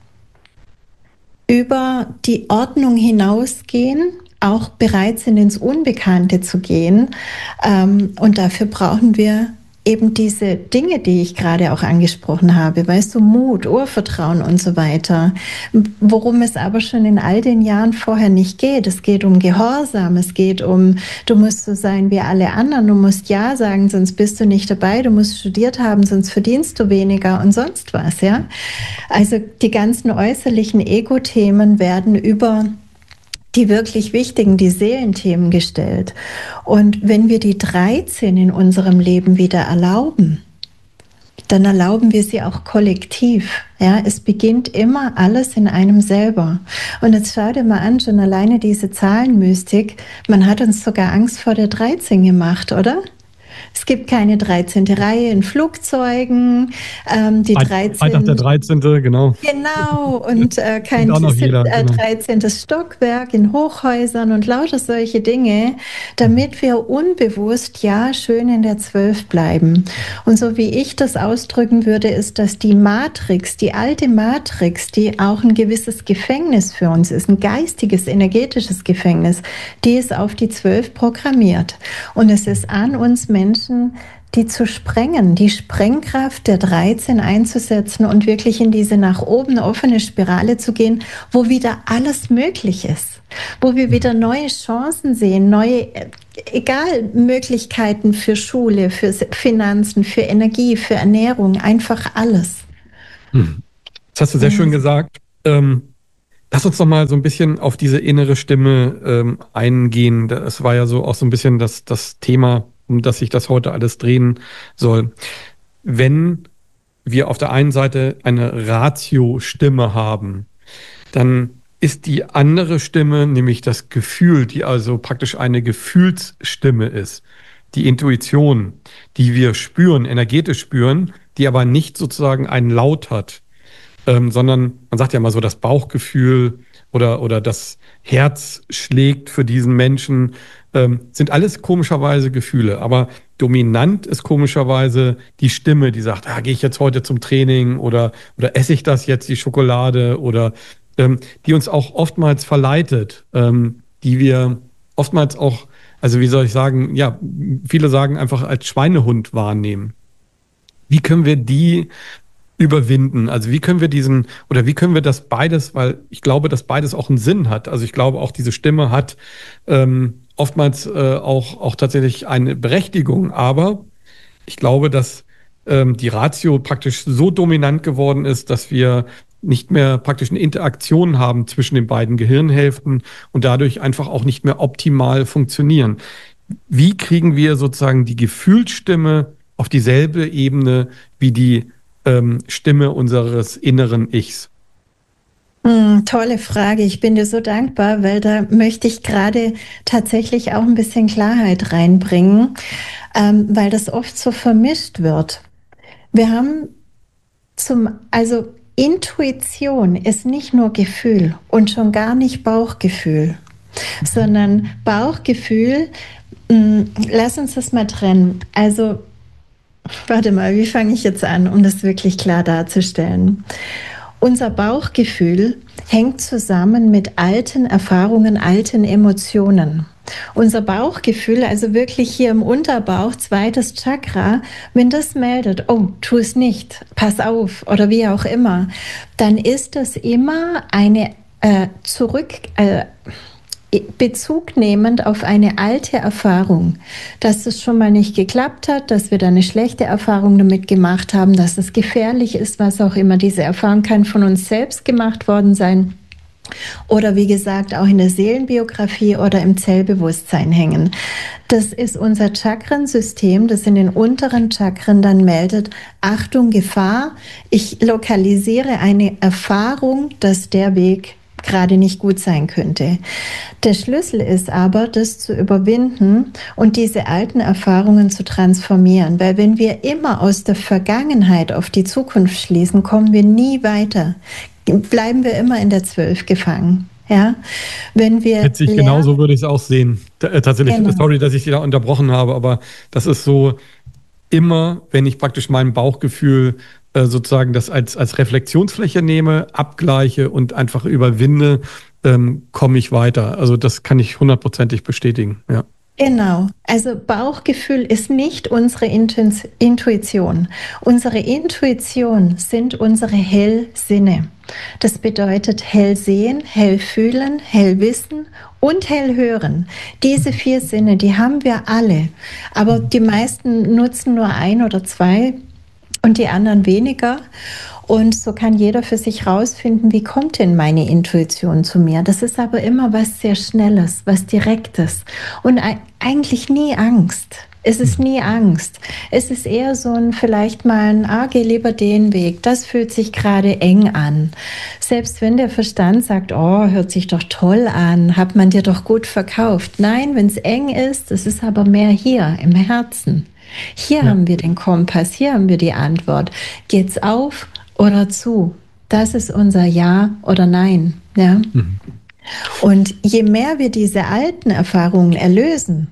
über die Ordnung hinausgehen, auch bereit sind, ins Unbekannte zu gehen. Und dafür brauchen wir eben diese Dinge, die ich gerade auch angesprochen habe, weißt du, Mut, Urvertrauen und so weiter, worum es aber schon in all den Jahren vorher nicht geht. Es geht um Gehorsam, es geht um, du musst so sein wie alle anderen, du musst Ja sagen, sonst bist du nicht dabei, du musst studiert haben, sonst verdienst du weniger und sonst was, ja. Also die ganzen äußerlichen Ego-Themen werden über die wirklich wichtigen, die Seelenthemen gestellt. Und wenn wir die dreizehn in unserem Leben wieder erlauben, dann erlauben wir sie auch kollektiv. Ja, es beginnt immer alles in einem selber. Und jetzt schau dir mal an, schon alleine diese Zahlenmystik, man hat uns sogar Angst vor der dreizehn gemacht, oder? Es gibt keine dreizehnte Reihe in Flugzeugen. Ähm, die dreizehn, Freitag der dreizehnte genau. Genau, und äh, kein jeder, äh, genau. dreizehnten Stockwerk in Hochhäusern und lauter solche Dinge, damit wir unbewusst ja schön in der zwölf bleiben. Und so wie ich das ausdrücken würde, ist, dass die Matrix, die alte Matrix, die auch ein gewisses Gefängnis für uns ist, ein geistiges, energetisches Gefängnis, die ist auf die zwölf programmiert. Und es ist an uns Menschen, die zu sprengen, die Sprengkraft der dreizehn einzusetzen und wirklich in diese nach oben offene Spirale zu gehen, wo wieder alles möglich ist, wo wir wieder neue Chancen sehen, neue, egal, Möglichkeiten für Schule, für Finanzen, für Energie, für Ernährung, einfach alles. Hm. Das hast du sehr schön gesagt. Ähm, lass uns noch mal so ein bisschen auf diese innere Stimme ähm, eingehen. Das war ja so auch so ein bisschen das, das Thema, um das sich das heute alles drehen soll. Wenn wir auf der einen Seite eine Ratio-Stimme haben, dann ist die andere Stimme, nämlich das Gefühl, die also praktisch eine Gefühlsstimme ist, die Intuition, die wir spüren, energetisch spüren, die aber nicht sozusagen einen Laut hat, ähm, sondern man sagt ja mal so das Bauchgefühl oder, oder das Herz schlägt für diesen Menschen, ähm, sind alles komischerweise Gefühle. Aber dominant ist komischerweise die Stimme, die sagt, ah, gehe ich jetzt heute zum Training oder, oder esse ich das jetzt, die Schokolade, oder ähm, die uns auch oftmals verleitet, ähm, die wir oftmals auch, also wie soll ich sagen, ja, viele sagen einfach als Schweinehund wahrnehmen. Wie können wir die überwinden? Also wie können wir diesen, oder wie können wir das beides, weil ich glaube, dass beides auch einen Sinn hat. Also ich glaube auch, diese Stimme hat ähm, oftmals äh, auch, auch tatsächlich eine Berechtigung, aber ich glaube, dass ähm, die Ratio praktisch so dominant geworden ist, dass wir nicht mehr praktisch eine Interaktion haben zwischen den beiden Gehirnhälften und dadurch einfach auch nicht mehr optimal funktionieren. Wie kriegen wir sozusagen die Gefühlsstimme auf dieselbe Ebene wie die ähm, Stimme unseres inneren Ichs? Hm, tolle Frage. Ich bin dir so dankbar, weil da möchte ich gerade tatsächlich auch ein bisschen Klarheit reinbringen, ähm, weil das oft so vermischt wird. Wir haben zum, also Intuition ist nicht nur Gefühl und schon gar nicht Bauchgefühl, sondern Bauchgefühl, mh, lass uns das mal trennen. Also, warte mal, wie fange ich jetzt an, um das wirklich klar darzustellen? Unser Bauchgefühl hängt zusammen mit alten Erfahrungen, alten Emotionen. Unser Bauchgefühl, also wirklich hier im Unterbauch, zweites Chakra, wenn das meldet, oh, tu es nicht, pass auf oder wie auch immer, dann ist das immer eine äh, zurück, äh, Bezug nehmend auf eine alte Erfahrung, dass es schon mal nicht geklappt hat, dass wir da eine schlechte Erfahrung damit gemacht haben, dass es gefährlich ist, was auch immer. Diese Erfahrung kann von uns selbst gemacht worden sein oder wie gesagt auch in der Seelenbiografie oder im Zellbewusstsein hängen. Das ist unser Chakrensystem, das in den unteren Chakren dann meldet, Achtung, Gefahr, ich lokalisiere eine Erfahrung, dass der Weg gerade nicht gut sein könnte. Der Schlüssel ist aber, das zu überwinden und diese alten Erfahrungen zu transformieren, weil wenn wir immer aus der Vergangenheit auf die Zukunft schließen, kommen wir nie weiter. Bleiben wir immer in der zwölf gefangen. Ja, wenn wir Witzig, genauso würde ich es auch sehen. T- tatsächlich, genau. Sorry, dass ich Sie da unterbrochen habe, aber das ist so, immer, wenn ich praktisch mein Bauchgefühl äh, sozusagen das als, als Reflexionsfläche nehme, abgleiche und einfach überwinde, ähm, komme ich weiter. Also das kann ich hundertprozentig bestätigen, ja. Genau, also Bauchgefühl ist nicht unsere Intuition. Unsere Intuition sind unsere Hellsinne. Das bedeutet hell sehen, hell fühlen, hell wissen und hell hören. Diese vier Sinne, die haben wir alle, aber die meisten nutzen nur ein oder zwei und die anderen weniger. Und so kann jeder für sich rausfinden, wie kommt denn meine Intuition zu mir. Das ist aber immer was sehr Schnelles, was Direktes und eigentlich nie Angst. Es ist nie Angst. Es ist eher so ein vielleicht mal ein, ah, geh lieber den Weg. Das fühlt sich gerade eng an. Selbst wenn der Verstand sagt, oh, hört sich doch toll an, hat man dir doch gut verkauft. Nein, wenn es eng ist, es ist aber mehr hier im Herzen. Hier ja. haben wir den Kompass, hier haben wir die Antwort. Geht's auf oder zu? Das ist unser Ja oder Nein. Ja? Mhm. Und je mehr wir diese alten Erfahrungen erlösen,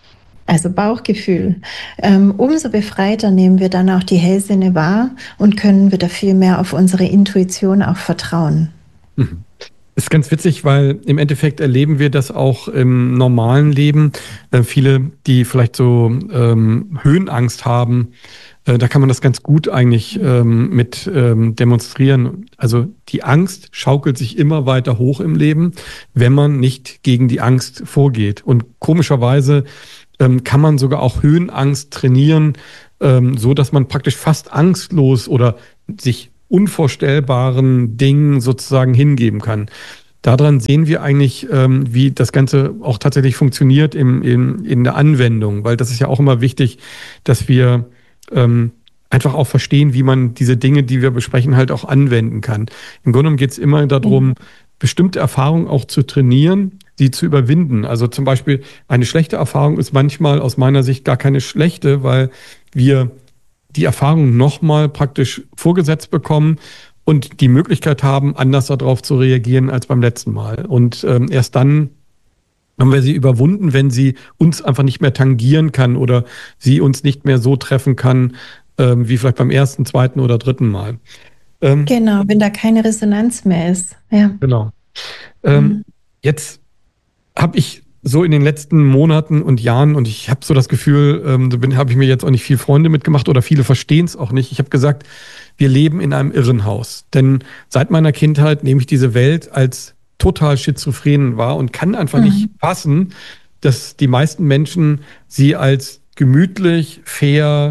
also Bauchgefühl, ähm, umso befreiter nehmen wir dann auch die Hellsinne wahr und können wieder viel mehr auf unsere Intuition auch vertrauen. Mhm. Ist ganz witzig, weil im Endeffekt erleben wir das auch im normalen Leben. Äh, viele, die vielleicht so ähm, Höhenangst haben, äh, da kann man das ganz gut eigentlich ähm, mit ähm, demonstrieren. Also die Angst schaukelt sich immer weiter hoch im Leben, wenn man nicht gegen die Angst vorgeht. Und komischerweise ähm, kann man sogar auch Höhenangst trainieren, ähm, so dass man praktisch fast angstlos oder sich unvorstellbaren Dingen sozusagen hingeben kann. Daran sehen wir eigentlich, ähm, wie das Ganze auch tatsächlich funktioniert im, im, in der Anwendung, weil das ist ja auch immer wichtig, dass wir ähm, einfach auch verstehen, wie man diese Dinge, die wir besprechen, halt auch anwenden kann. Im Grunde genommen geht es immer darum, mhm. bestimmte Erfahrungen auch zu trainieren, sie zu überwinden. Also zum Beispiel eine schlechte Erfahrung ist manchmal aus meiner Sicht gar keine schlechte, weil wir die Erfahrung nochmal praktisch vorgesetzt bekommen und die Möglichkeit haben, anders darauf zu reagieren als beim letzten Mal. Und ähm, erst dann haben wir sie überwunden, wenn sie uns einfach nicht mehr tangieren kann oder sie uns nicht mehr so treffen kann, ähm, wie vielleicht beim ersten, zweiten oder dritten Mal. Ähm, genau, wenn da keine Resonanz mehr ist. Ja. Genau. Ähm, mhm. Jetzt habe ich so in den letzten Monaten und Jahren, und ich habe so das Gefühl, ähm, da habe ich mir jetzt auch nicht viel Freunde mitgemacht oder viele verstehen es auch nicht. Ich habe gesagt, wir leben in einem Irrenhaus. Denn seit meiner Kindheit nehme ich diese Welt als total schizophren wahr und kann einfach mhm. nicht fassen, dass die meisten Menschen sie als gemütlich, fair,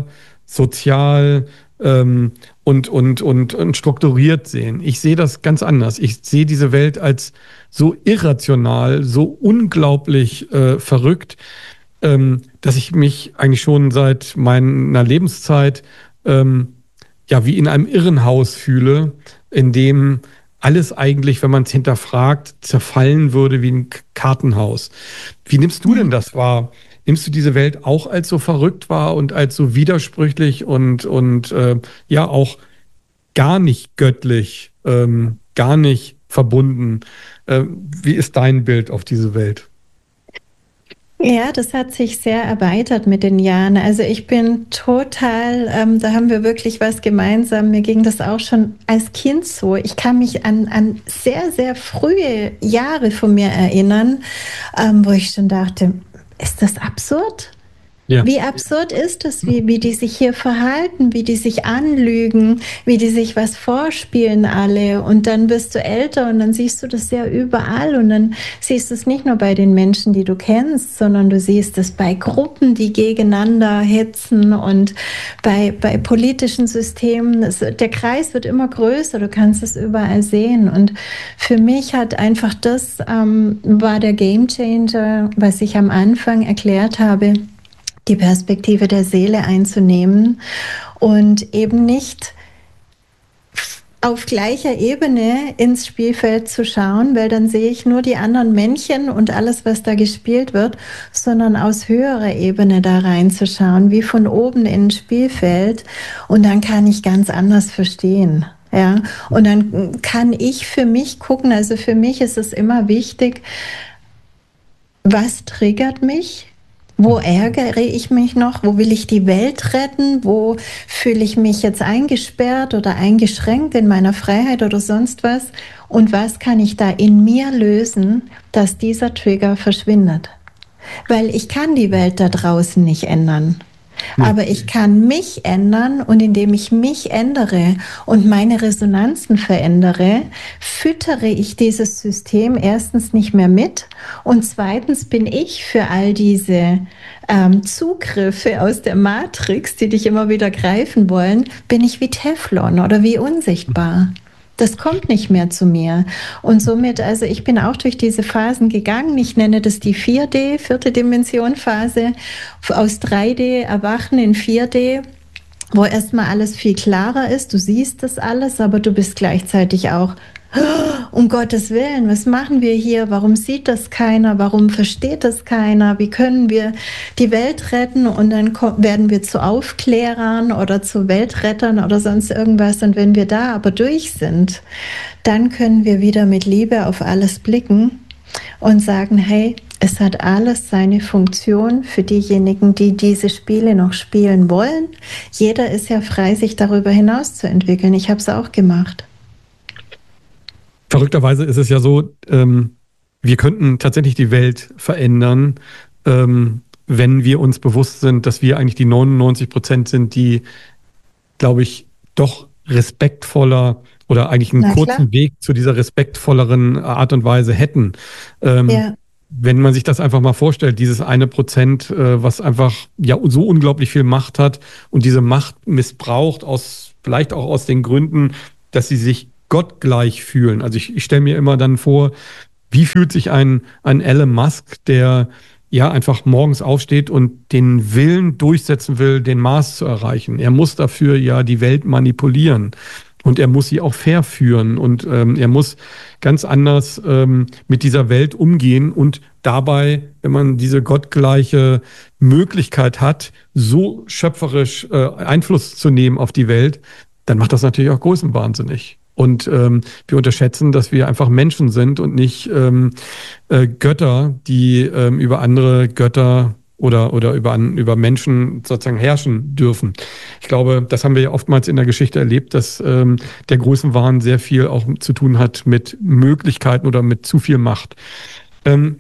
sozial ähm, und, und, und, und strukturiert sehen. Ich sehe das ganz anders. Ich sehe diese Welt als so irrational, so unglaublich äh, verrückt, ähm, dass ich mich eigentlich schon seit meiner Lebenszeit ähm, ja wie in einem Irrenhaus fühle, in dem alles eigentlich, wenn man es hinterfragt, zerfallen würde wie ein Kartenhaus. Wie nimmst du denn das wahr? Nimmst du diese Welt auch als so verrückt wahr und als so widersprüchlich und, und äh, ja auch gar nicht göttlich, ähm, gar nicht verbunden? Äh, wie ist dein Bild auf diese Welt? Ja, das hat sich sehr erweitert mit den Jahren. Also ich bin total, ähm, da haben wir wirklich was gemeinsam. Mir ging das auch schon als Kind so. Ich kann mich an, an sehr, sehr frühe Jahre von mir erinnern, ähm, wo ich schon dachte, ist das absurd? Ja. Wie absurd ist es, wie, wie die sich hier verhalten, wie die sich anlügen, wie die sich was vorspielen alle. Und dann wirst du älter und dann siehst du das ja überall. Und dann siehst du es nicht nur bei den Menschen, die du kennst, sondern du siehst es bei Gruppen, die gegeneinander hetzen und bei, bei politischen Systemen. Es, der Kreis wird immer größer, du kannst es überall sehen. Und für mich hat einfach das, ähm, war der Gamechanger, was ich am Anfang erklärt habe, die Perspektive der Seele einzunehmen und eben nicht auf gleicher Ebene ins Spielfeld zu schauen, weil dann sehe ich nur die anderen Männchen und alles, was da gespielt wird, sondern aus höherer Ebene da reinzuschauen, wie von oben in ein Spielfeld, und dann kann ich ganz anders verstehen. Ja, und dann kann ich für mich gucken, also für mich ist es immer wichtig, was triggert mich? Wo ärgere ich mich noch? Wo will ich die Welt retten? Wo fühle ich mich jetzt eingesperrt oder eingeschränkt in meiner Freiheit oder sonst was? Und was kann ich da in mir lösen, dass dieser Trigger verschwindet? Weil ich kann die Welt da draußen nicht ändern. Aber ich kann mich ändern und indem ich mich ändere und meine Resonanzen verändere, füttere ich dieses System erstens nicht mehr mit und zweitens bin ich für all diese ähm, Zugriffe aus der Matrix, die dich immer wieder greifen wollen, bin ich wie Teflon oder wie unsichtbar. Das kommt nicht mehr zu mir. Und somit, also ich bin auch durch diese Phasen gegangen. Ich nenne das die vier D, vierte Dimension Phase, aus drei D erwachen in vier D, wo erstmal alles viel klarer ist. Du siehst das alles, aber du bist gleichzeitig auch, um Gottes Willen, was machen wir hier? Warum sieht das keiner? Warum versteht das keiner? Wie können wir die Welt retten? Und dann werden wir zu Aufklärern oder zu Weltrettern oder sonst irgendwas. Und wenn wir da aber durch sind, dann können wir wieder mit Liebe auf alles blicken und sagen, hey, es hat alles seine Funktion für diejenigen, die diese Spiele noch spielen wollen. Jeder ist ja frei, sich darüber hinaus zu entwickeln. Ich habe es auch gemacht. Verrückterweise ist es ja so, ähm, wir könnten tatsächlich die Welt verändern, ähm, wenn wir uns bewusst sind, dass wir eigentlich die neunundneunzig Prozent sind, die, glaube ich, doch respektvoller oder eigentlich einen Na, kurzen klar. Weg zu dieser respektvolleren Art und Weise hätten. Ähm, Ja. Wenn man sich das einfach mal vorstellt, dieses eine Prozent, äh, was einfach ja so unglaublich viel Macht hat und diese Macht missbraucht, aus vielleicht auch aus den Gründen, dass sie sich gottgleich fühlen. Also ich, ich stelle mir immer dann vor, wie fühlt sich ein, ein Elon Musk, der ja einfach morgens aufsteht und den Willen durchsetzen will, den Mars zu erreichen. Er muss dafür ja die Welt manipulieren und er muss sie auch fair führen und ähm, er muss ganz anders ähm, mit dieser Welt umgehen und dabei, wenn man diese gottgleiche Möglichkeit hat, so schöpferisch äh, Einfluss zu nehmen auf die Welt, dann macht das natürlich auch größenwahnsinnig. Und ähm, wir unterschätzen, dass wir einfach Menschen sind und nicht ähm, äh, Götter, die ähm, über andere Götter oder oder über an, über Menschen sozusagen herrschen dürfen. Ich glaube, das haben wir ja oftmals in der Geschichte erlebt, dass ähm, der Größenwahn sehr viel auch zu tun hat mit Möglichkeiten oder mit zu viel Macht. Ähm,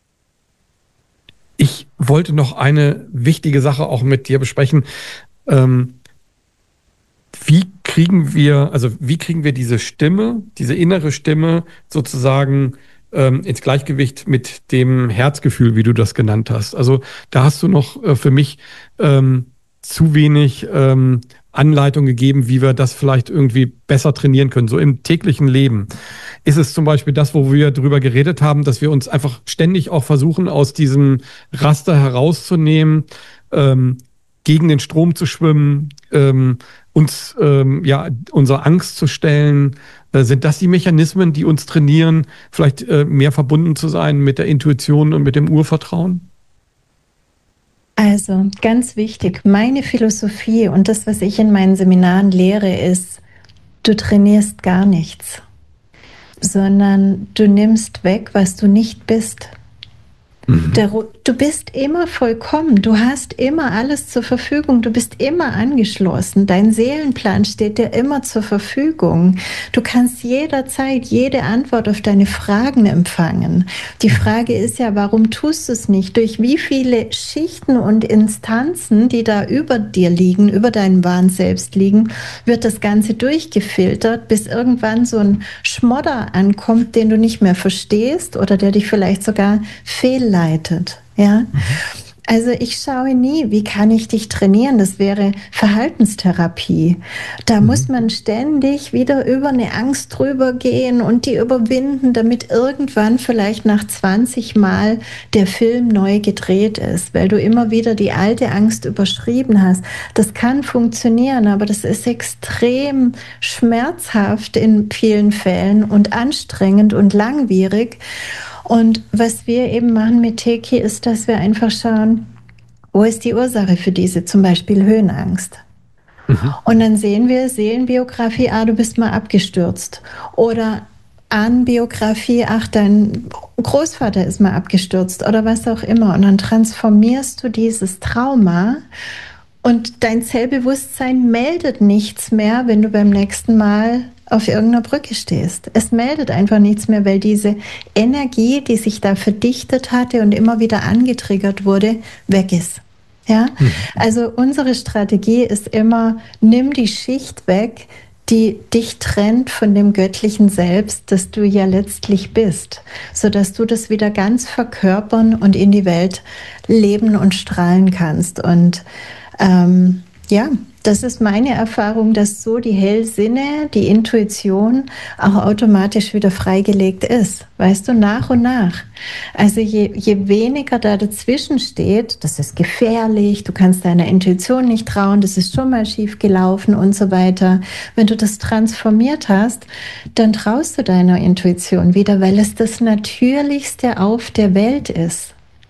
ich wollte noch eine wichtige Sache auch mit dir besprechen. Ähm, Wie kriegen wir, also wie kriegen wir diese Stimme, diese innere Stimme sozusagen ähm, ins Gleichgewicht mit dem Herzgefühl, wie du das genannt hast? Also da hast du noch äh, für mich ähm, zu wenig ähm, Anleitung gegeben, wie wir das vielleicht irgendwie besser trainieren können, so im täglichen Leben. Ist es zum Beispiel das, wo wir drüber geredet haben, dass wir uns einfach ständig auch versuchen, aus diesem Raster herauszunehmen, ähm, gegen den Strom zu schwimmen, ähm, uns ähm, ja unserer Angst zu stellen? Äh, sind das die Mechanismen, die uns trainieren, vielleicht äh, mehr verbunden zu sein mit der Intuition und mit dem Urvertrauen? Also ganz wichtig, meine Philosophie und das, was ich in meinen Seminaren lehre, ist, du trainierst gar nichts, sondern du nimmst weg, was du nicht bist. Der, du bist immer vollkommen, du hast immer alles zur Verfügung, du bist immer angeschlossen, dein Seelenplan steht dir immer zur Verfügung. Du kannst jederzeit jede Antwort auf deine Fragen empfangen. Die Frage ist ja, warum tust du es nicht? Durch wie viele Schichten und Instanzen, die da über dir liegen, über deinem wahren Selbst liegen, wird das Ganze durchgefiltert, bis irgendwann so ein Schmodder ankommt, den du nicht mehr verstehst oder der dich vielleicht sogar fehlleitet. Leitet, ja. Also ich schaue nie, wie kann ich dich trainieren? Das wäre Verhaltenstherapie. Da mhm. muss man ständig wieder über eine Angst drüber gehen und die überwinden, damit irgendwann vielleicht nach zwanzig Mal der Film neu gedreht ist, weil du immer wieder die alte Angst überschrieben hast. Das kann funktionieren, aber das ist extrem schmerzhaft in vielen Fällen und anstrengend und langwierig. Und was wir eben machen mit Teki ist, dass wir einfach schauen, wo ist die Ursache für diese zum Beispiel Höhenangst? Mhm. Und dann sehen wir Seelenbiografie, ah, du bist mal abgestürzt. Oder Ahnenbiografie, ach, dein Großvater ist mal abgestürzt oder was auch immer. Und dann transformierst du dieses Trauma und dein Zellbewusstsein meldet nichts mehr, wenn du beim nächsten Mal auf irgendeiner Brücke stehst. Es meldet einfach nichts mehr, weil diese Energie, die sich da verdichtet hatte und immer wieder angetriggert wurde, weg ist. Ja, also unsere Strategie ist immer, nimm die Schicht weg, die dich trennt von dem göttlichen Selbst, das du ja letztlich bist, sodass du das wieder ganz verkörpern und in die Welt leben und strahlen kannst. Und ähm, ja, das ist meine Erfahrung, dass so die Hellsinne, die Intuition auch automatisch wieder freigelegt ist. Weißt du, nach und nach. Also je, je weniger da dazwischen steht, das ist gefährlich, du kannst deiner Intuition nicht trauen, das ist schon mal schief gelaufen und so weiter. Wenn du das transformiert hast, dann traust du deiner Intuition wieder, weil es das Natürlichste auf der Welt ist.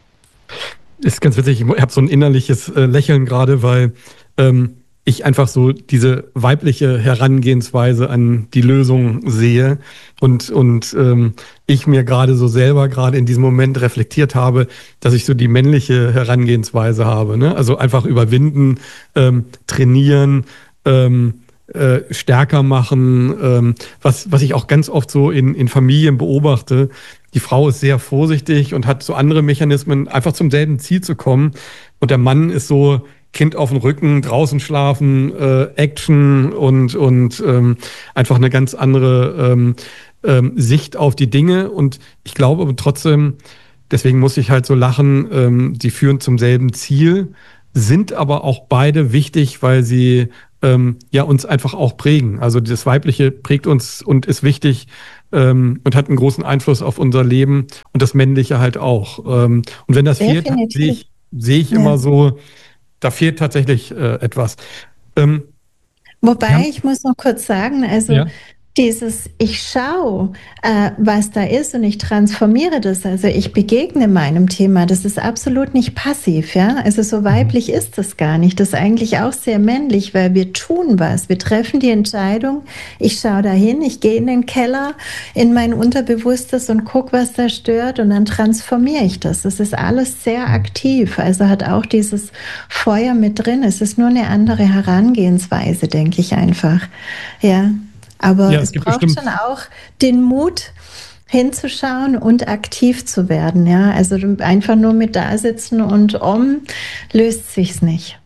Ist ganz witzig, ich habe so ein innerliches äh, Lächeln gerade, weil ähm, ich einfach so diese weibliche Herangehensweise an die Lösung sehe und, und ähm, ich mir gerade so selber gerade in diesem Moment reflektiert habe, dass ich so die männliche Herangehensweise habe. Ne? Also einfach überwinden, ähm, trainieren, ähm, äh, stärker machen, ähm, was, was ich auch ganz oft so in, in Familien beobachte. Die Frau ist sehr vorsichtig und hat so andere Mechanismen, einfach zum selben Ziel zu kommen. Und der Mann ist so Kind auf dem Rücken, draußen schlafen, äh, Action und, und ähm, einfach eine ganz andere ähm, ähm, Sicht auf die Dinge. Und ich glaube aber trotzdem, deswegen muss ich halt so lachen, ähm, die führen zum selben Ziel, sind aber auch beide wichtig, weil sie ähm, ja uns einfach auch prägen. Also das Weibliche prägt uns und ist wichtig ähm, und hat einen großen Einfluss auf unser Leben und das Männliche halt auch. Ähm, und wenn das fehlt, sehe ich, sehe ich ja. immer so, da fehlt tatsächlich äh, etwas. Ähm, Wobei, ja. ich muss noch kurz sagen, also ja. dieses, ich schaue, äh, was da ist und ich transformiere das, also ich begegne meinem Thema, das ist absolut nicht passiv, ja, also so weiblich mhm. ist das gar nicht, das ist eigentlich auch sehr männlich, weil wir tun was, wir treffen die Entscheidung, ich schaue dahin, ich gehe in den Keller, in mein Unterbewusstes und gucke, was da stört und dann transformiere ich das, das ist alles sehr aktiv, also hat auch dieses Feuer mit drin, es ist nur eine andere Herangehensweise, denke ich einfach, ja. Aber ja, es, es braucht schon auch den Mut, hinzuschauen und aktiv zu werden. Ja? Also einfach nur mit da sitzen und um, löst sich's nicht.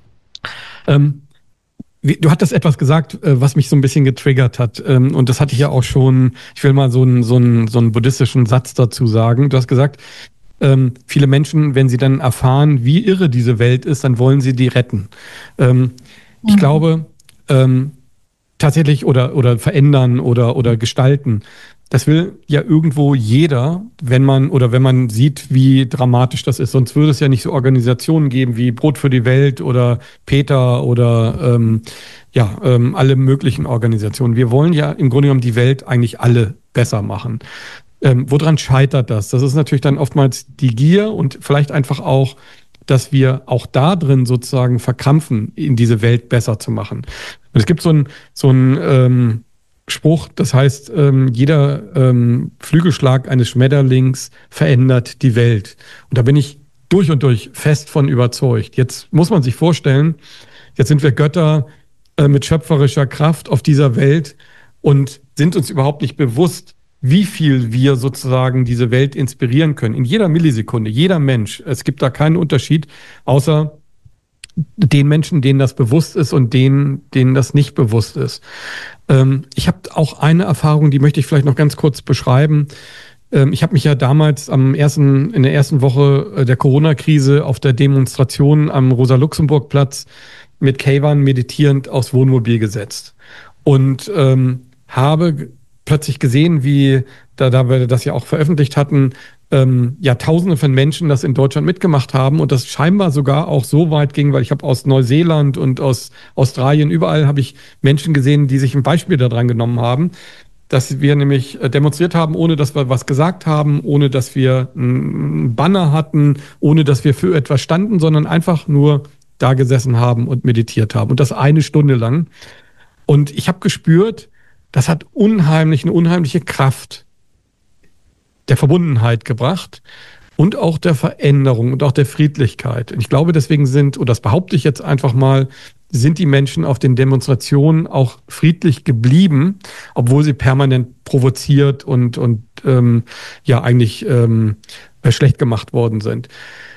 Ähm, wie, du hattest etwas gesagt, was mich so ein bisschen getriggert hat. Ähm, und das hatte ich ja auch schon, ich will mal so einen, so einen, so einen buddhistischen Satz dazu sagen. Du hast gesagt, ähm, viele Menschen, wenn sie dann erfahren, wie irre diese Welt ist, dann wollen sie die retten. Ähm, ich mhm. glaube, ähm, tatsächlich oder, oder verändern oder, oder gestalten. Das will ja irgendwo jeder, wenn man oder wenn man sieht, wie dramatisch das ist. Sonst würde es ja nicht so Organisationen geben wie Brot für die Welt oder Peter oder ähm, ja, ähm, alle möglichen Organisationen. Wir wollen ja im Grunde genommen die Welt eigentlich alle besser machen. Ähm, woran scheitert das? Das ist natürlich dann oftmals die Gier und vielleicht einfach auch, dass wir auch da drin sozusagen verkrampfen, in diese Welt besser zu machen. Und es gibt so einen so einen, ähm, Spruch, das heißt, ähm, jeder ähm, Flügelschlag eines Schmetterlings verändert die Welt. Und da bin ich durch und durch fest von überzeugt. Jetzt muss man sich vorstellen, jetzt sind wir Götter äh, mit schöpferischer Kraft auf dieser Welt und sind uns überhaupt nicht bewusst, wie viel wir sozusagen diese Welt inspirieren können. In jeder Millisekunde, jeder Mensch. Es gibt da keinen Unterschied, außer den Menschen, denen das bewusst ist und denen, denen das nicht bewusst ist. Ähm, ich habe auch eine Erfahrung, die möchte ich vielleicht noch ganz kurz beschreiben. Ähm, ich habe mich ja damals am ersten, in der ersten Woche der Corona-Krise auf der Demonstration am Rosa-Luxemburg-Platz mit Keivan meditierend aufs Wohnmobil gesetzt und ähm, habe plötzlich gesehen, wie, da, da wir das ja auch veröffentlicht hatten, ähm, ja Tausende von Menschen das in Deutschland mitgemacht haben und das scheinbar sogar auch so weit ging, weil ich habe aus Neuseeland und aus Australien, überall habe ich Menschen gesehen, die sich ein Beispiel daran genommen haben, dass wir nämlich demonstriert haben, ohne dass wir was gesagt haben, ohne dass wir einen Banner hatten, ohne dass wir für etwas standen, sondern einfach nur da gesessen haben und meditiert haben und das eine Stunde lang. Und ich habe gespürt, das hat unheimlich, eine unheimliche Kraft der Verbundenheit gebracht und auch der Veränderung und auch der Friedlichkeit. Und ich glaube, deswegen sind, und das behaupte ich jetzt einfach mal, sind die Menschen auf den Demonstrationen auch friedlich geblieben, obwohl sie permanent provoziert und, und ähm, ja eigentlich ähm, schlecht gemacht worden sind.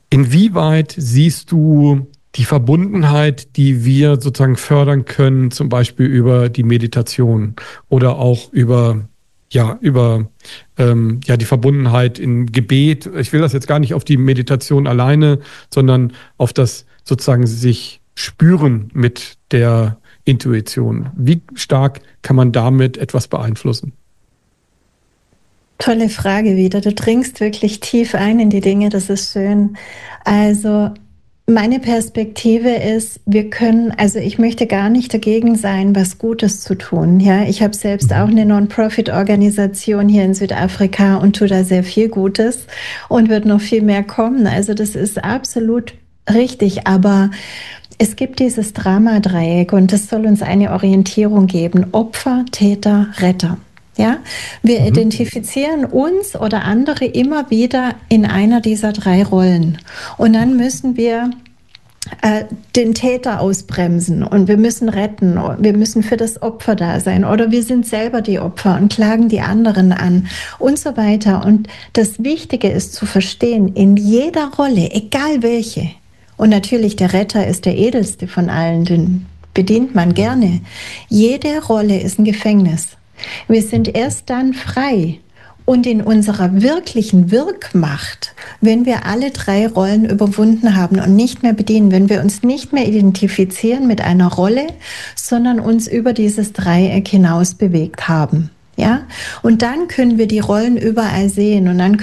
Inwieweit siehst du die Verbundenheit, die wir sozusagen fördern können, zum Beispiel über die Meditation oder auch über, ja, über ähm, ja, die Verbundenheit in Gebet? Ich will das jetzt gar nicht auf die Meditation alleine, sondern auf das sozusagen sich spüren mit der Intuition. Wie stark kann man damit etwas beeinflussen? Tolle Frage wieder. Du dringst wirklich tief ein in die Dinge, das ist schön. Also meine Perspektive ist, wir können, also ich möchte gar nicht dagegen sein, was Gutes zu tun. Ja, ich habe selbst auch eine Non-Profit-Organisation hier in Südafrika und tue da sehr viel Gutes und wird noch viel mehr kommen. Also das ist absolut richtig, aber es gibt dieses Dramadreieck und das soll uns eine Orientierung geben. Opfer, Täter, Retter. Ja, wir mhm. identifizieren uns oder andere immer wieder in einer dieser drei Rollen. Und dann müssen wir äh, den Täter ausbremsen und wir müssen retten. Wir müssen für das Opfer da sein oder wir sind selber die Opfer und klagen die anderen an und so weiter. Und das Wichtige ist zu verstehen, in jeder Rolle, egal welche, und natürlich der Retter ist der edelste von allen, den bedient man gerne. Jede Rolle ist ein Gefängnis. Wir sind erst dann frei und in unserer wirklichen Wirkmacht, wenn wir alle drei Rollen überwunden haben und nicht mehr bedienen, wenn wir uns nicht mehr identifizieren mit einer Rolle, sondern uns über dieses Dreieck hinaus bewegt haben. Ja? Und dann können wir die Rollen überall sehen und dann